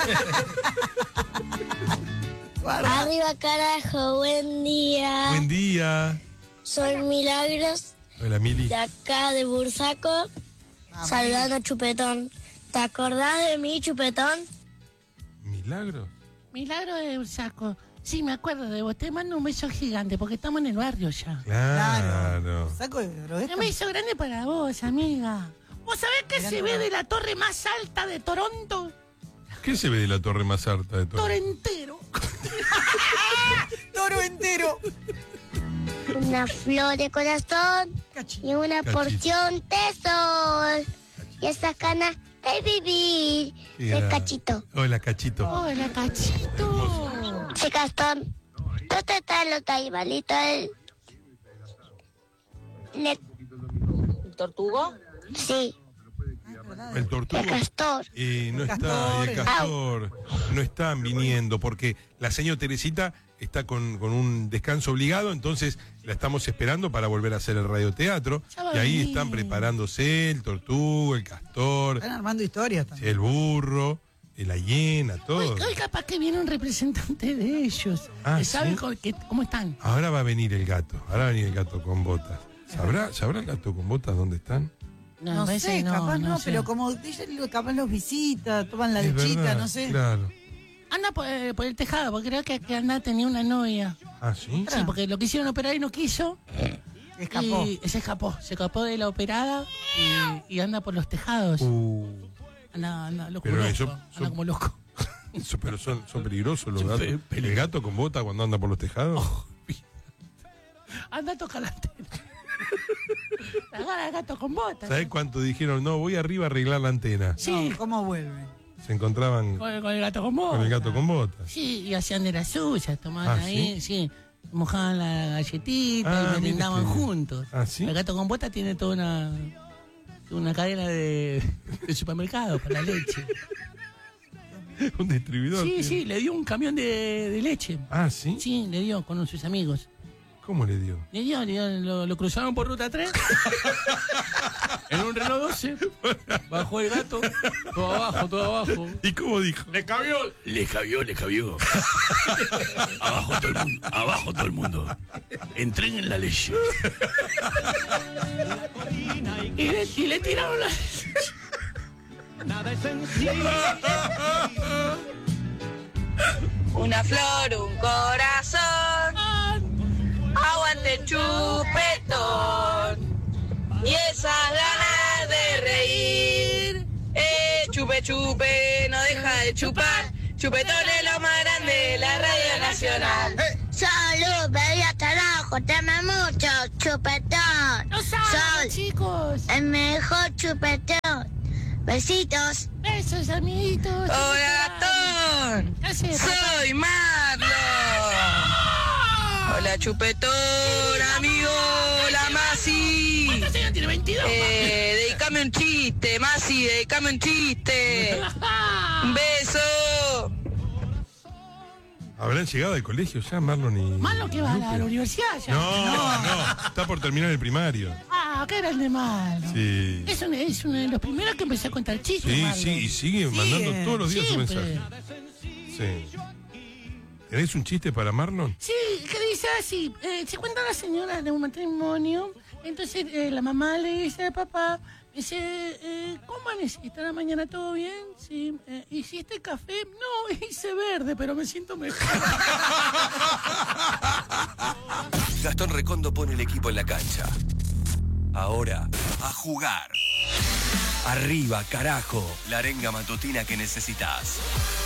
Arriba carajo, buen día. Buen día. Soy Milagros, Hola, Mili. de acá de Bursaco, saludando a Chupetón. ¿Te acordás de mí, Chupetón? ¿Milagro? Milagro de saco. Sí, me acuerdo de vos. Te mando un beso gigante porque estamos en el barrio ya. Claro. Saco de droga. Un beso grande para vos, amiga. ¿Vos sabés qué se ve de la torre más alta de Toronto? ¿Qué se ve de la torre más alta de todo? Toro entero. Toro entero. Una flor de corazón y una Cachito. porción de sol. Y esa ganas de vivir. Qué El grande. cachito. Hola, Cachito. Hola, cachito. Sí, Gastón. ¿Dónde están los animalitos? Le... ¿Tortugo? Sí, El tortugo. el castor. Eh, no El está, castor. y el castor. No están viniendo porque la señora Teresita está con, con un descanso obligado, entonces la estamos esperando para volver a hacer el radioteatro. Ya va Y a ahí venir. están preparándose el tortugo, el castor, Están armando historias también. el burro, la hiena, todo. Hoy, hoy capaz que viene un representante de ellos. Ah, que sabe ¿sí? co- que- cómo están. Ahora va a venir el gato, ahora va a venir el gato con botas. ¿Sabrá, ¿sabrá el gato con botas dónde están? No, a veces sé, capaz no, sé. pero como ella lo- capaz los visita, toman la Es duchita, verdad, no sé. Claro. Anda por, eh, por el tejado, porque creo que, que Anda tenía una novia. Ah, ¿sí? Sí, porque lo quisieron operar y no quiso. Escapó. Y se escapó, se escapó de la operada y, y anda por los tejados. Uh, Anda, anda loco, Pero loco, eso- anda son- como loco. eso, pero son, son peligrosos los Son gatos. pe- ¿El gato con botas cuando anda por los tejados? Anda a tocar la antena. Agarra el gato con botas. ¿Sabés cuánto dijeron? No, voy arriba a arreglar la antena. Sí, No, ¿cómo vuelve? Se encontraban con, con el gato con botas. con el gato con botas. Sí, y hacían de las suyas, tomaban Ah, ahí, sí. Mojaban la galletita Ah, y merendaban mire que- juntos. Ah, ¿sí? El gato con botas tiene toda una, una cadena de, de supermercado para la leche. Un distribuidor. Sí, tiene. sí, le dio un camión de, de leche. Ah, ¿sí? Sí, le dio con sus amigos. ¿Cómo le dio? Le dio, le dio, lo, lo cruzaron por ruta tres. En un Renault doce. Bajó el gato. Todo abajo, todo abajo. ¿Y cómo dijo? Le cabió. Le cabió, le cabió. Abajo todo el mundo. Abajo todo el mundo. Entren la leche. Y le, y le tiraron la. Una flor, un corazón. Aguante el chupetón. Y esas ganas de reír. Eh, chupe, chupe, no deja de chupar. Chupetón es lo más grande de la Radio Nacional. Salud, bebida carajo, te amo mucho, Chupetón. ¡No saben, chicos! El mejor Chupetón. Besitos. Besos, amiguitos. Hola, Gatón. ¿Qué haces, papá? Soy Marlon. Hola, Chupetón, amigo. Hola, Masi. ¿Cuántos años tiene? veintidós. Eh, dedicame un chiste, Masi, dedicame un chiste. Un beso. ¿Habrán llegado al colegio ya, Marlon y...? Malo que va a la, a la universidad ya. No, no. Está por terminar el primario. Ah, qué grande Marlon. Sí. Es uno, es uno de los primeros que empecé a contar chistes, Sí, Marlon. sí, y sigue mandando Sigue, todos los días siempre. su mensaje. Sí. ¿Tenés un chiste para Marlon? Sí, que dice así, eh, se cuenta la señora de un matrimonio, entonces eh, la mamá le dice al papá, dice, eh, ¿cómo amaneciste la mañana? ¿Todo bien? Sí. Eh, ¿Hiciste café? No, hice verde, pero me siento mejor. Gastón Recondo pone el equipo en la cancha. Ahora, a jugar. Arriba, carajo, la arenga matutina que necesitas.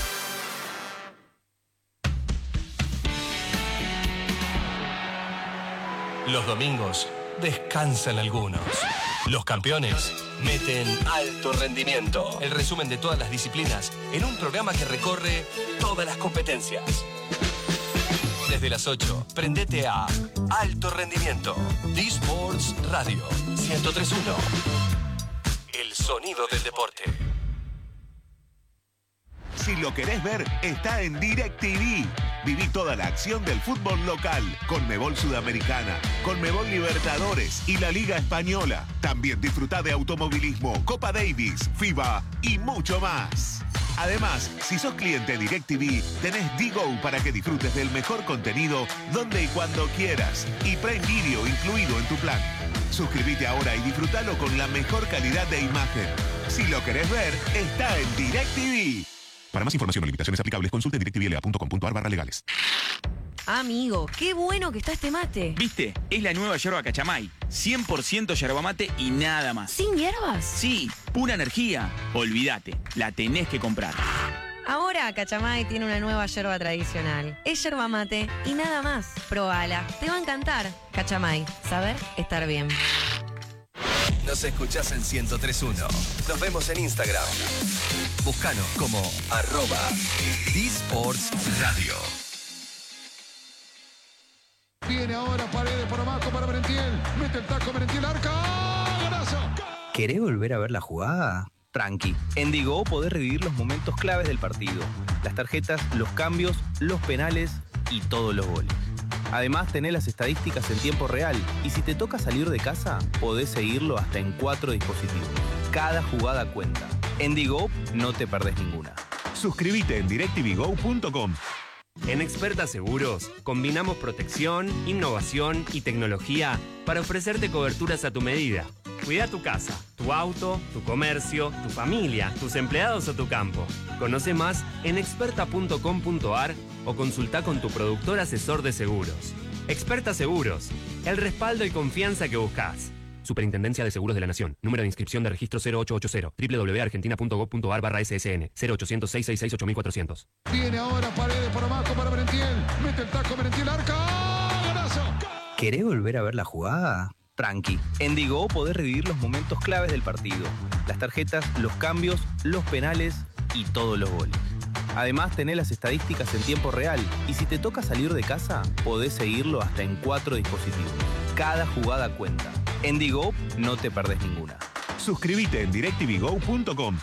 Los domingos descansan algunos. Los campeones meten alto rendimiento. El resumen de todas las disciplinas en un programa que recorre todas las competencias. Desde las ocho, prendete a Alto Rendimiento. D-Sports Radio ciento tres punto uno. El sonido del deporte. Si lo querés ver, está en DirecTV. Viví toda la acción del fútbol local, Conmebol Sudamericana, Conmebol Libertadores y la Liga Española. También disfrutá de automovilismo, Copa Davis, FIBA y mucho más. Además, si sos cliente DirecTV, tenés D-Go para que disfrutes del mejor contenido donde y cuando quieras. Y Prime Video incluido en tu plan. Suscríbete ahora y disfrutalo con la mejor calidad de imagen. Si lo querés ver, está en DirecTV. Para más información o limitaciones aplicables, consulte directvla punto com punto ar barra legales. Amigo, qué bueno que está este mate. ¿Viste? Es la nueva yerba Cachamay. cien por ciento yerba mate y nada más. ¿Sin hierbas? Sí, pura energía. Olvídate, la tenés que comprar. Ahora Cachamay tiene una nueva yerba tradicional. Es yerba mate y nada más. Probala, te va a encantar. Cachamay, saber estar bien. Nos escuchás en ciento tres punto uno. Nos vemos en Instagram. Búscanos como arroba D-Sports Radio. Viene ahora Paredes por abajo para Merentiel. Mete el taco Merentiel, arca. ¡Golazo! ¿Querés volver a ver la jugada? Tranqui. En Digo podés revivir los momentos claves del partido. Las tarjetas, los cambios, los penales y todos los goles. Además, tenés las estadísticas en tiempo real y si te toca salir de casa, podés seguirlo hasta en cuatro dispositivos. Cada jugada cuenta. En Digo no te perdés ninguna. Suscríbete en directv go punto com. En Experta Seguros combinamos protección, innovación y tecnología para ofrecerte coberturas a tu medida. Cuida tu casa, tu auto, tu comercio, tu familia, tus empleados o tu campo. Conoce más en experta punto com punto ar o consulta con tu productor asesor de seguros. Experta Seguros, el respaldo y confianza que buscas. Superintendencia de Seguros de la Nación. Número de inscripción de registro cero ocho ocho cero. doble u doble u doble u punto argentina punto gob punto ar barra S S N. cero ochocientos, seiscientos sesenta y seis, ocho mil cuatrocientos. Viene ahora Paredes por abajo para Merentiel. Mete el taco Merentiel, arca. ¡Golazo! ¿Querés volver a ver la jugada? Tranqui. En Digo podés revivir los momentos claves del partido. Las tarjetas, los cambios, los penales y todos los goles. Además, tenés las estadísticas en tiempo real y si te toca salir de casa, podés seguirlo hasta en cuatro dispositivos. Cada jugada cuenta. En Digo no te perdés ninguna. Suscríbete en directv go punto com.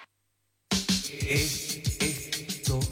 Esto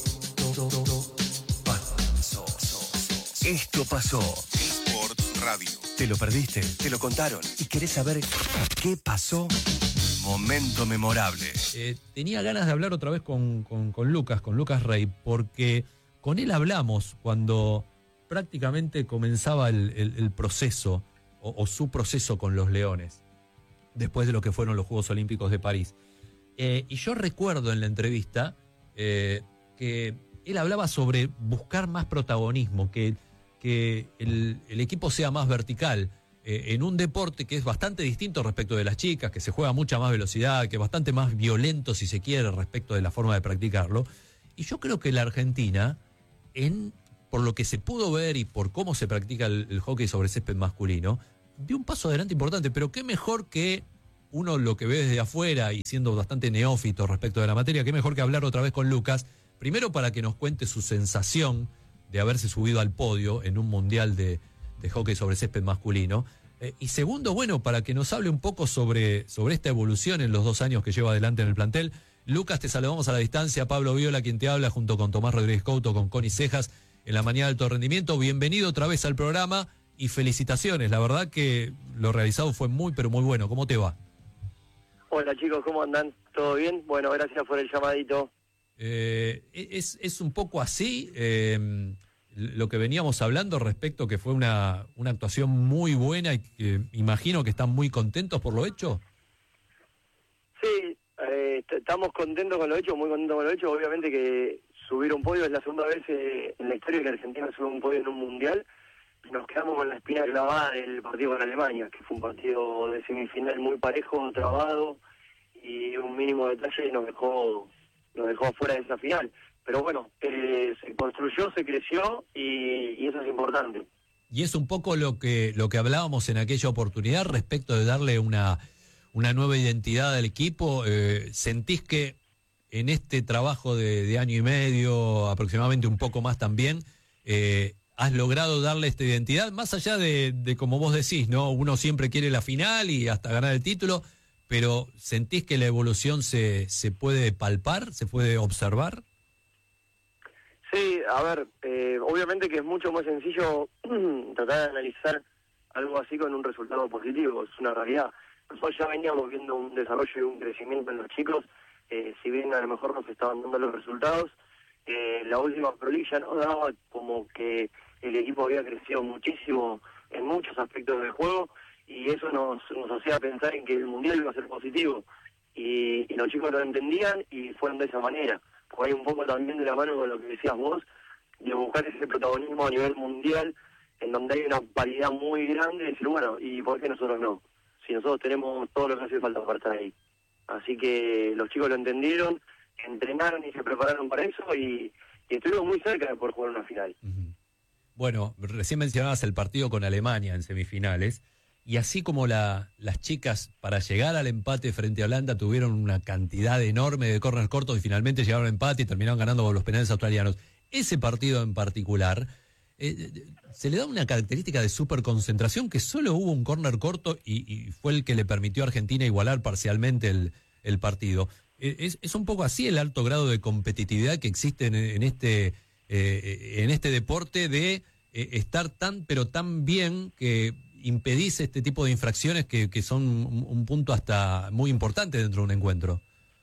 pasó. Esto pasó. Sports Radio. ¿Te lo perdiste? ¿Te lo contaron? ¿Y querés saber qué pasó? Momento memorable. Eh, tenía ganas de hablar otra vez con, con, con Lucas, con Lucas Rey, porque con él hablamos cuando prácticamente comenzaba el, el, el proceso, o, o su proceso con los Leones, después de lo que fueron los Juegos Olímpicos de París. Eh, y yo recuerdo en la entrevista eh, que él hablaba sobre buscar más protagonismo, que, que el, el equipo sea más vertical, eh, en un deporte que es bastante distinto respecto de las chicas, que se juega a mucha más velocidad, que es bastante más violento, si se quiere, respecto de la forma de practicarlo. Y yo creo que la Argentina, en, por lo que se pudo ver y por cómo se practica el, el hockey sobre césped masculino, dio un paso adelante importante, pero qué mejor que uno lo que ve desde afuera y siendo bastante neófito respecto de la materia, qué mejor que hablar otra vez con Lucas, primero para que nos cuente su sensación de haberse subido al podio en un mundial de, de hockey sobre césped masculino, eh, y segundo, bueno, para que nos hable un poco sobre, sobre esta evolución en los dos años que lleva adelante en el plantel. Lucas, te saludamos a la distancia, Pablo Viola quien te habla, junto con Tomás Rodríguez Couto, con Connie Cejas, en la mañana de alto rendimiento. Bienvenido otra vez al programa. y felicitaciones. La verdad que lo realizado fue muy, pero muy bueno. ¿Cómo te va? Hola chicos, ¿cómo andan? ¿Todo bien? Bueno, gracias por el llamadito. Eh, es, es un poco así eh, lo que veníamos hablando respecto que fue una, una actuación muy buena y que imagino que están muy contentos por lo hecho. Sí, eh, estamos contentos con lo hecho, muy contentos con lo hecho. Obviamente que subir un podio es la segunda vez eh, en la historia que Argentina sube un podio en un mundial. Nos quedamos con la espina clavada del partido con Alemania, que fue un partido de semifinal muy parejo, trabado, y un mínimo detalle nos dejó nos dejó fuera de esa final. Pero bueno, eh, se construyó, se creció y, y eso es importante. Y es un poco lo que lo que hablábamos en aquella oportunidad respecto de darle una, una nueva identidad al equipo. Eh, ¿Sentís que en este trabajo de, de año y medio, aproximadamente un poco más también, eh, has logrado darle esta identidad, más allá de, de como vos decís, ¿no? Uno siempre quiere la final y hasta ganar el título, pero ¿sentís que la evolución se, se puede palpar, se puede observar? Sí, a ver, eh, obviamente que es mucho más sencillo tratar de analizar algo así con un resultado positivo, es una realidad. Nosotros ya veníamos viendo un desarrollo y un crecimiento en los chicos, eh, si bien a lo mejor nos estaban dando los resultados, eh, la última prolija nos daba como que el equipo había crecido muchísimo en muchos aspectos del juego y eso nos, nos hacía pensar en que el Mundial iba a ser positivo y, y los chicos lo entendían y fueron de esa manera. Porque hay un poco también de la mano con lo que decías vos, de buscar ese protagonismo a nivel mundial en donde hay una paridad muy grande y decir, bueno, ¿y por qué nosotros no? Si nosotros tenemos todo lo que hace falta para estar ahí. Así que los chicos lo entendieron, entrenaron y se prepararon para eso y, y estuvimos muy cerca de poder jugar una final. Bueno, recién mencionabas el partido con Alemania en semifinales, y así como la, las chicas para llegar al empate frente a Holanda tuvieron una cantidad enorme de córneres cortos y finalmente llegaron al empate y terminaron ganando con los penales australianos. Ese partido en particular, eh, se le da una característica de superconcentración que solo hubo un córner corto y, y fue el que le permitió a Argentina igualar parcialmente el, el partido. Eh, es, es un poco así el alto grado de competitividad que existe en, en este... Eh, en este deporte de eh, estar tan pero tan bien que impedís este tipo de infracciones que, que son un, un punto hasta muy importante dentro de un encuentro.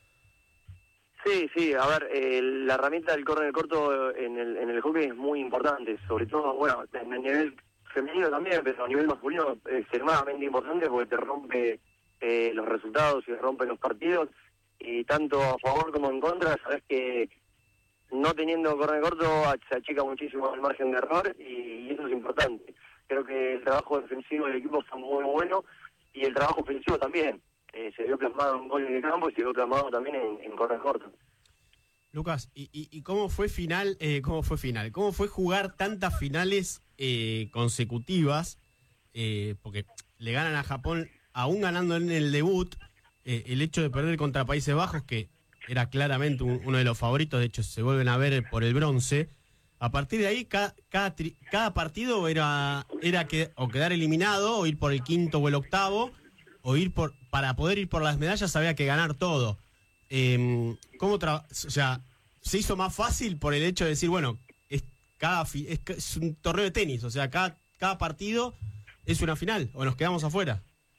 Sí, sí, a ver, eh, la herramienta del córner corto en el, en el hockey es muy importante, sobre todo, bueno, en el nivel femenino también, pero a nivel masculino es extremadamente importante porque te rompe eh, los resultados y te rompe los partidos y tanto a favor como en contra, sabes que no teniendo córner corto se achica muchísimo el margen de error y, y eso es importante. Creo que el trabajo defensivo del equipo fue muy bueno y el trabajo ofensivo también. Eh, se vio plasmado en gol en el campo y se vio plasmado también en, en córner corto. Lucas, ¿y, y, y cómo fue final? Eh, ¿Cómo fue final? ¿Cómo fue jugar tantas finales eh, consecutivas? Eh, porque le ganan a Japón, aún ganando en el debut, eh, el hecho de perder contra Países Bajos, que era claramente un, uno de los favoritos, de hecho se vuelven a ver por el bronce. A partir de ahí, cada, cada, tri, cada partido era, era que, o quedar eliminado, o ir por el quinto o el octavo, o ir por, para poder ir por las medallas había que ganar todo. Eh, ¿cómo tra- o sea, se hizo más fácil por el hecho de decir, bueno, es, cada fi- es, es un torneo de tenis, o sea, cada, cada partido es una final, o nos quedamos afuera?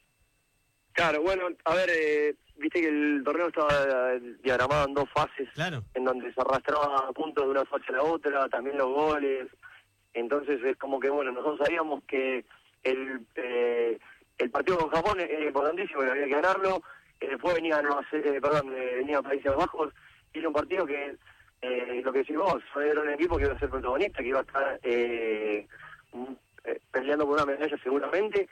Claro, bueno, a ver, eh, viste que el torneo estaba diagramado en dos fases, claro, en donde se arrastraba puntos de una fase a la otra, también los goles, entonces es como que, bueno, nosotros sabíamos que el eh, el partido con Japón era importantísimo y había que ganarlo, eh, después venía, no, eh, perdón, eh, venía Países Bajos, y era un partido que, eh, lo que decís vos, era un equipo que iba a ser protagonista, que iba a estar eh, eh, peleando por una medalla seguramente,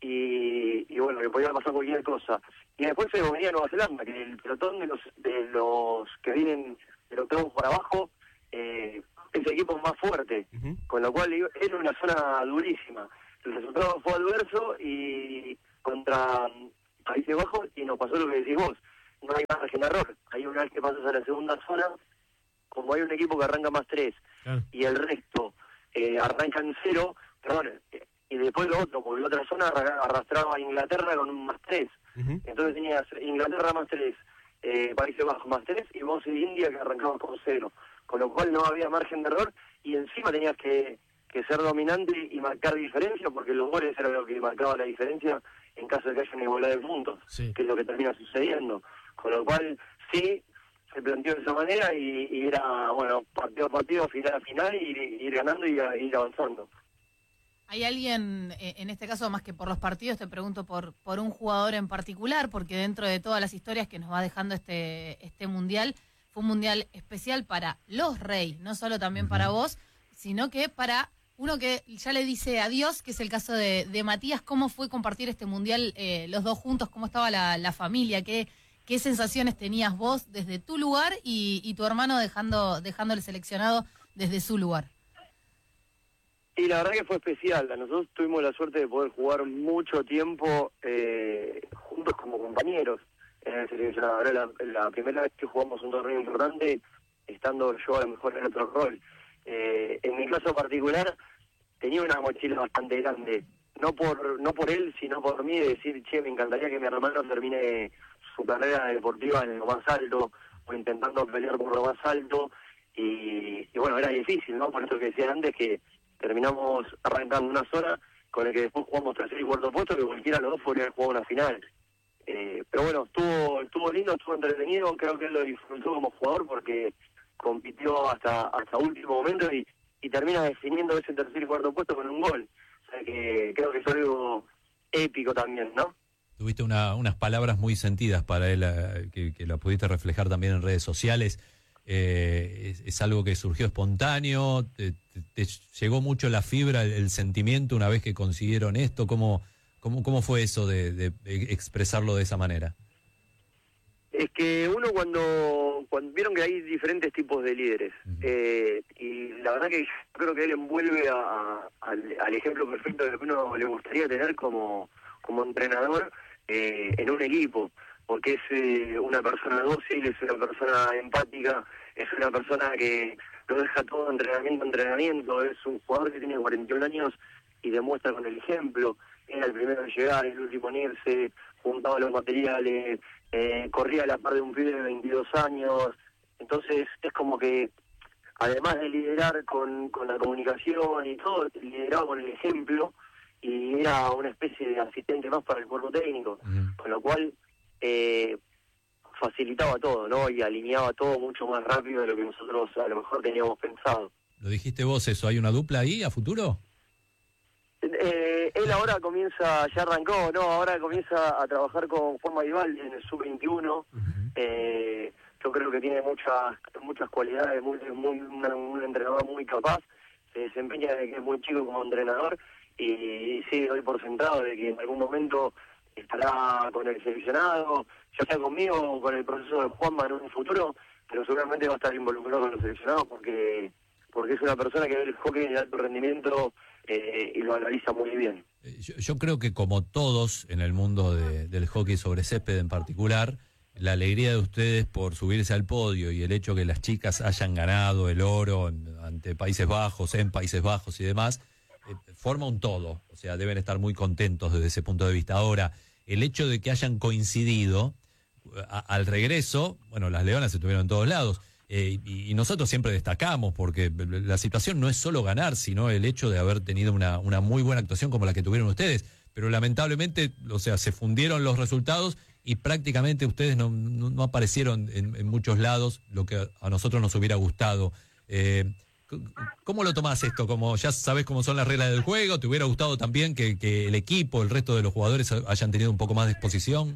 Y, y bueno, que podía pasar cualquier cosa. Y después se venía Nueva Zelanda, que el pelotón de los de los que vienen del octavo para abajo eh, es el equipo más fuerte, uh-huh. Con lo cual era una zona durísima. El resultado fue adverso y contra Países Bajos y nos pasó lo que decís vos, no hay margen de error. Hay una vez que pasas a la segunda zona, como hay un equipo que arranca más tres uh-huh. y el resto eh, arranca en cero, perdón, eh, y después lo otro, porque la otra zona arrastraba a Inglaterra con un más tres. Uh-huh. Entonces tenías Inglaterra más tres, eh, Países Bajos más tres, y vos y India que arrancaban con cero. Con lo cual no había margen de error, y encima tenías que, que ser dominante y marcar diferencia, porque los goles eran lo que marcaba la diferencia en caso de que haya una igualdad de puntos, Sí. que es lo que termina sucediendo. Con lo cual, sí, se planteó de esa manera y, y era, bueno, partido a partido, final a final, y, y ir ganando y a- ir avanzando. ¿Hay alguien, eh, en este caso, más que por los partidos, te pregunto por, por un jugador en particular, porque dentro de todas las historias que nos va dejando este, este mundial, fue un mundial especial para los Rey, no solo también para vos, sino que para uno que ya le dice adiós, que es el caso de, de Matías? ¿Cómo fue compartir este mundial eh, los dos juntos? ¿Cómo estaba la, la familia? ¿Qué, ¿Qué sensaciones tenías vos desde tu lugar y, y tu hermano dejando, dejando el seleccionado desde su lugar? Y la verdad que fue especial. Nosotros tuvimos la suerte de poder jugar mucho tiempo eh, juntos como compañeros en el seleccionado. Era la, la primera vez que jugamos un torneo importante, estando yo a lo mejor en otro rol. Eh, en mi caso particular, tenía una mochila bastante grande. No por no por él, sino por mí, de decir, che, me encantaría que mi hermano termine su carrera deportiva en lo más alto, o intentando pelear por lo más alto. Y, y bueno, era difícil, ¿no? Por eso que decía antes, que terminamos arrancando una zona con el que después jugamos tercer y cuarto puesto, que cualquiera de los dos podría haber jugado una final. Eh, pero bueno, estuvo estuvo lindo, estuvo entretenido, creo que él lo disfrutó como jugador porque compitió hasta hasta último momento y, y termina definiendo ese tercer y cuarto puesto con un gol. O sea que creo que es algo épico también, ¿no? Tuviste una- unas palabras muy sentidas para él, eh, que, que la pudiste reflejar también en redes sociales. Eh, es, es algo que surgió espontáneo, te, te- te llegó mucho la fibra, el, el sentimiento una vez que consiguieron esto. ¿Cómo, cómo, cómo fue eso de, de expresarlo de esa manera? Es que uno cuando, cuando vieron que hay diferentes tipos de líderes, eh, y la verdad que yo creo que él envuelve a, a- al, al ejemplo perfecto de lo que uno le gustaría tener como, como entrenador eh, en un equipo, porque es eh, una persona dócil, es una persona empática, es una persona que lo deja todo entrenamiento, entrenamiento, es un jugador que tiene cuarenta y un años y demuestra con el ejemplo. Era el primero en llegar, el último en irse, juntaba los materiales, eh, corría a la par de un pibe de veintidós años. Entonces es como que, además de liderar con, con la comunicación y todo, lideraba con el ejemplo y era una especie de asistente más para el cuerpo técnico, con lo cual eh, facilitaba todo, ¿no? Y alineaba todo mucho más rápido de lo que nosotros a lo mejor teníamos pensado. Lo dijiste vos eso, ¿hay una dupla ahí a futuro? Eh, él ahora comienza, ya arrancó, no, ahora comienza a trabajar con Juan Maivaldi en el sub veintiuno. Eh, yo creo que tiene muchas muchas cualidades, muy, muy una- un entrenador muy capaz, se desempeña desde que es muy chico como entrenador y, y sí, doy por sentado de que en algún momento estará con el seleccionado, ya sea conmigo o con el proceso de Juanma en un futuro, pero seguramente va a estar involucrado con los seleccionados porque porque es una persona que ve el hockey de alto rendimiento eh, y lo analiza muy bien. Yo, yo creo que como todos en el mundo de- del hockey sobre césped en particular, la alegría de ustedes por subirse al podio y el hecho que las chicas hayan ganado el oro en- ante Países Bajos, en Países Bajos y demás, eh, forma un todo. O sea, deben estar muy contentos desde ese punto de vista. Ahora, el hecho de que hayan coincidido a- al regreso, bueno, las Leonas estuvieron en todos lados. Eh, y, y nosotros siempre destacamos, porque la situación no es solo ganar, sino el hecho de haber tenido una, una muy buena actuación como la que tuvieron ustedes. Pero lamentablemente, o sea, se fundieron los resultados y prácticamente ustedes no, no, no aparecieron en, en muchos lados, lo que a nosotros nos hubiera gustado. Eh, c- ¿Cómo lo tomás esto? Como ya sabés cómo son las reglas del juego, ¿te hubiera gustado también que, que el equipo, el resto de los jugadores hayan tenido un poco más de exposición?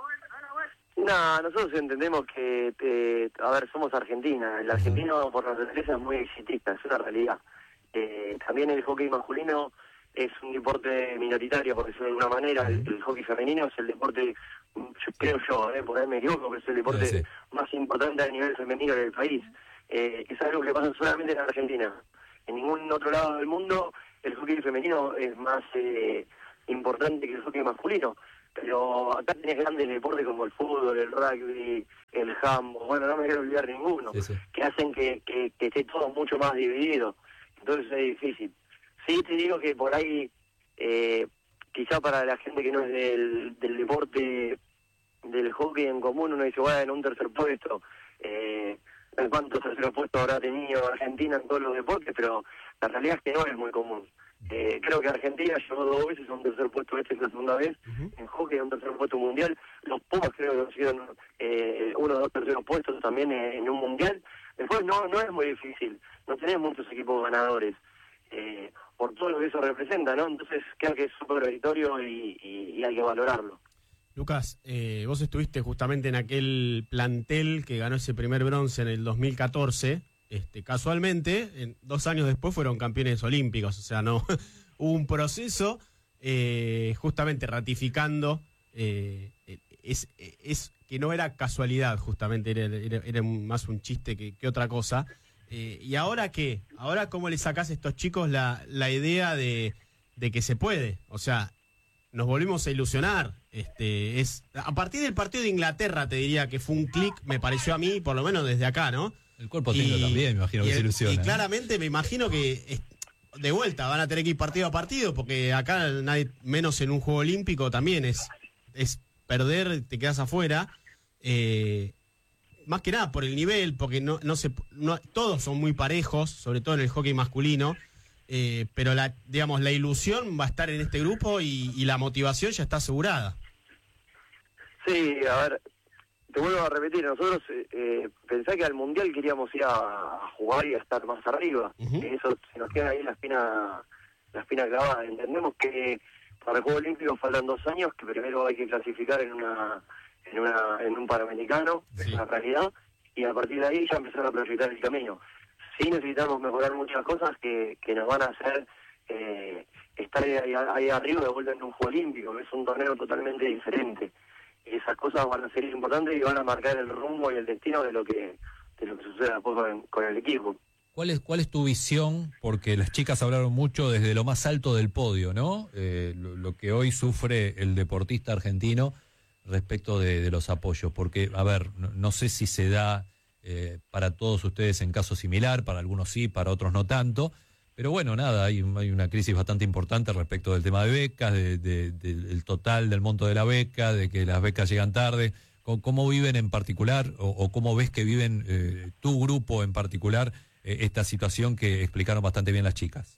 No, nosotros entendemos que, eh, a ver, somos Argentina. El argentino por naturaleza es muy exitista, es una realidad. Eh, también el hockey masculino es un deporte minoritario, por decirlo de alguna manera. El, el hockey femenino es el deporte, yo, creo yo, eh, por ahí me equivoco, pero es el deporte Sí, sí. más importante a nivel femenino del país. Eh, es algo que pasa solamente en Argentina. En ningún otro lado del mundo el hockey femenino es más eh, importante que el hockey masculino. Pero acá tenés grandes deportes como el fútbol, el rugby, el handball, bueno, no me quiero olvidar ninguno, Sí, sí. que hacen que, que, que esté todo mucho más dividido. Entonces es difícil. Sí, te digo que por ahí, eh, quizá para la gente que no es del, del deporte, del hockey en común, uno dice, bueno, en un tercer puesto, eh, ¿cuántos terceros puestos habrá tenido Argentina en todos los deportes? Pero La realidad es que no es muy común. Eh, creo que Argentina llegó dos veces a un tercer puesto, este es la segunda vez, uh-huh. en hockey a un tercer puesto mundial. Los Pumas creo que consiguieron eh, uno o dos terceros puestos también eh, en un mundial. Después no no es muy difícil, no tenés muchos equipos ganadores, eh, por todo lo que eso representa, ¿no? Entonces creo que es súper meritorio y, y, y hay que valorarlo. Lucas, eh, vos estuviste justamente en aquel plantel que ganó ese primer bronce en el dos mil catorce. Este, casualmente, en, dos años después fueron campeones olímpicos, o sea, no hubo un proceso eh, justamente ratificando, eh, es, es que no era casualidad, justamente, era, era, era más un chiste que, que otra cosa. Eh, ¿Y ahora qué? ¿Ahora cómo le sacás a estos chicos la, la idea de, de que se puede? O sea, nos volvimos a ilusionar. Este, es a partir del partido de Inglaterra, te diría que fue un clic, me pareció a mí, por lo menos desde acá, ¿no? El cuerpo técnico también, me imagino que se ilusiona. Y claramente me imagino que de vuelta van a tener que ir partido a partido, porque acá nadie, menos en un juego olímpico también es, es perder, te quedas afuera. Eh, más que nada por el nivel, porque no, no se, no, todos son muy parejos, sobre todo en el hockey masculino. Eh, pero la, digamos, la ilusión va a estar en este grupo y, y la motivación ya está asegurada. Sí, a ver, te vuelvo a repetir, nosotros eh, pensá que al Mundial queríamos ir a, a jugar y a estar más arriba. Uh-huh. Eso se nos queda ahí la espina, la espina clavada. Entendemos que para el Juego Olímpico faltan dos años, que primero hay que clasificar en una en una en un Panamericano, sí. Es una realidad, y a partir de ahí ya empezar a proyectar el camino. Sí necesitamos mejorar muchas cosas que, que nos van a hacer eh, estar ahí, ahí arriba de vuelta en un Juego Olímpico, que es un torneo totalmente diferente. Esas cosas van a ser importantes y van a marcar el rumbo y el destino de lo que de lo que suceda después con, con el equipo. ¿Cuál es cuál es tu visión? Porque las chicas hablaron mucho desde lo más alto del podio, ¿no? Eh, lo, lo que hoy sufre el deportista argentino respecto de, de los apoyos. Porque, a ver, no, no sé si se da eh, para todos ustedes en caso similar, para algunos sí, para otros no tanto. Pero bueno, nada, hay, hay una crisis bastante importante respecto del tema de becas, de, de, de, del total del monto de la beca, de que las becas llegan tarde. ¿Cómo, cómo viven en particular o, o cómo ves que viven eh, tu grupo en particular eh, esta situación que explicaron bastante bien las chicas?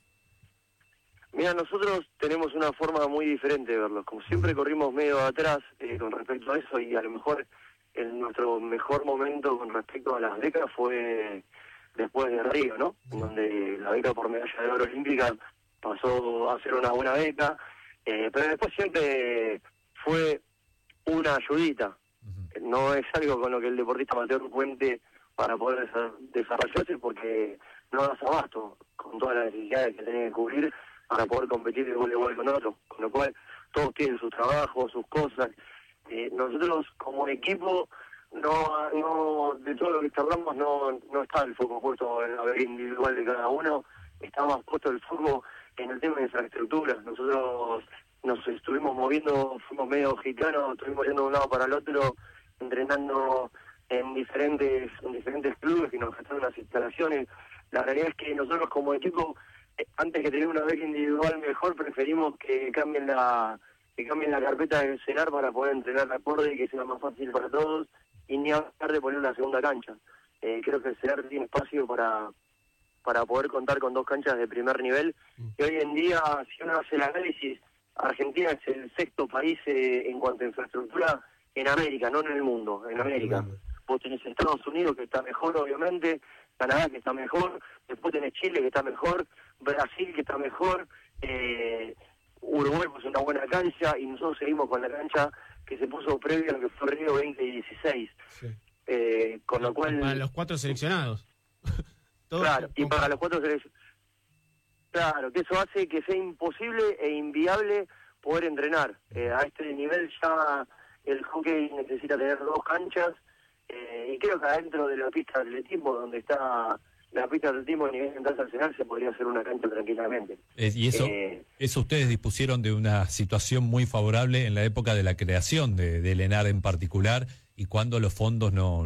Mira, nosotros tenemos una forma muy diferente de verlos. Como siempre corrimos medio atrás eh, con respecto a eso y a lo mejor en nuestro mejor momento con respecto a las becas fue después de Río, ¿no? Donde la beca por medalla de oro olímpica pasó a ser una buena beca, eh, pero después siempre fue una ayudita. Uh-huh. No es algo con lo que el deportista amateur cuente para poder desarrollarse porque no das abasto con todas las necesidades que tiene que cubrir para poder competir de igual a igual con otros, con lo cual todos tienen sus trabajos, sus cosas. Eh, nosotros como equipo no no de todo lo que charlamos no no está el foco puesto en la beca individual de cada uno, está más puesto el foco en el tema de infraestructura. Nosotros nos estuvimos moviendo, fuimos medio gitanos, estuvimos yendo de un lado para el otro, entrenando en diferentes en diferentes clubes que nos gastaron las instalaciones. La realidad es que nosotros como equipo, eh, antes que tener una beca individual mejor, preferimos que cambien la que cambien la carpeta del CENAR para poder entrenar de acorde y que sea más fácil para todos, y ni hablar de poner una segunda cancha. Eh, creo que el CENAR tiene espacio para para poder contar con dos canchas de primer nivel, y hoy en día, si uno hace el análisis, Argentina es el sexto país eh, en cuanto a infraestructura en América, no en el mundo, en América. Vos tenés Estados Unidos, que está mejor, obviamente, Canadá, que está mejor, después tenés Chile, que está mejor, Brasil, que está mejor, eh, Uruguay, pues una buena cancha, y nosotros seguimos con la cancha que se puso previo a lo que fue Río veinte dieciséis. Sí. Eh, con lo cual... Para los cuatro seleccionados. Claro, y para los cuatro seleccionados. Claro, que eso hace que sea imposible e inviable poder entrenar. Eh, a este nivel ya el hockey necesita tener dos canchas, eh, y creo que adentro de la pista de atletismo, donde está la pista de atletismo a nivel internacional, se podría hacer una cancha tranquilamente. Eh, y eso, eh, eso ustedes dispusieron de una situación muy favorable en la época de la creación de, del ENAR en particular, y cuando los fondos no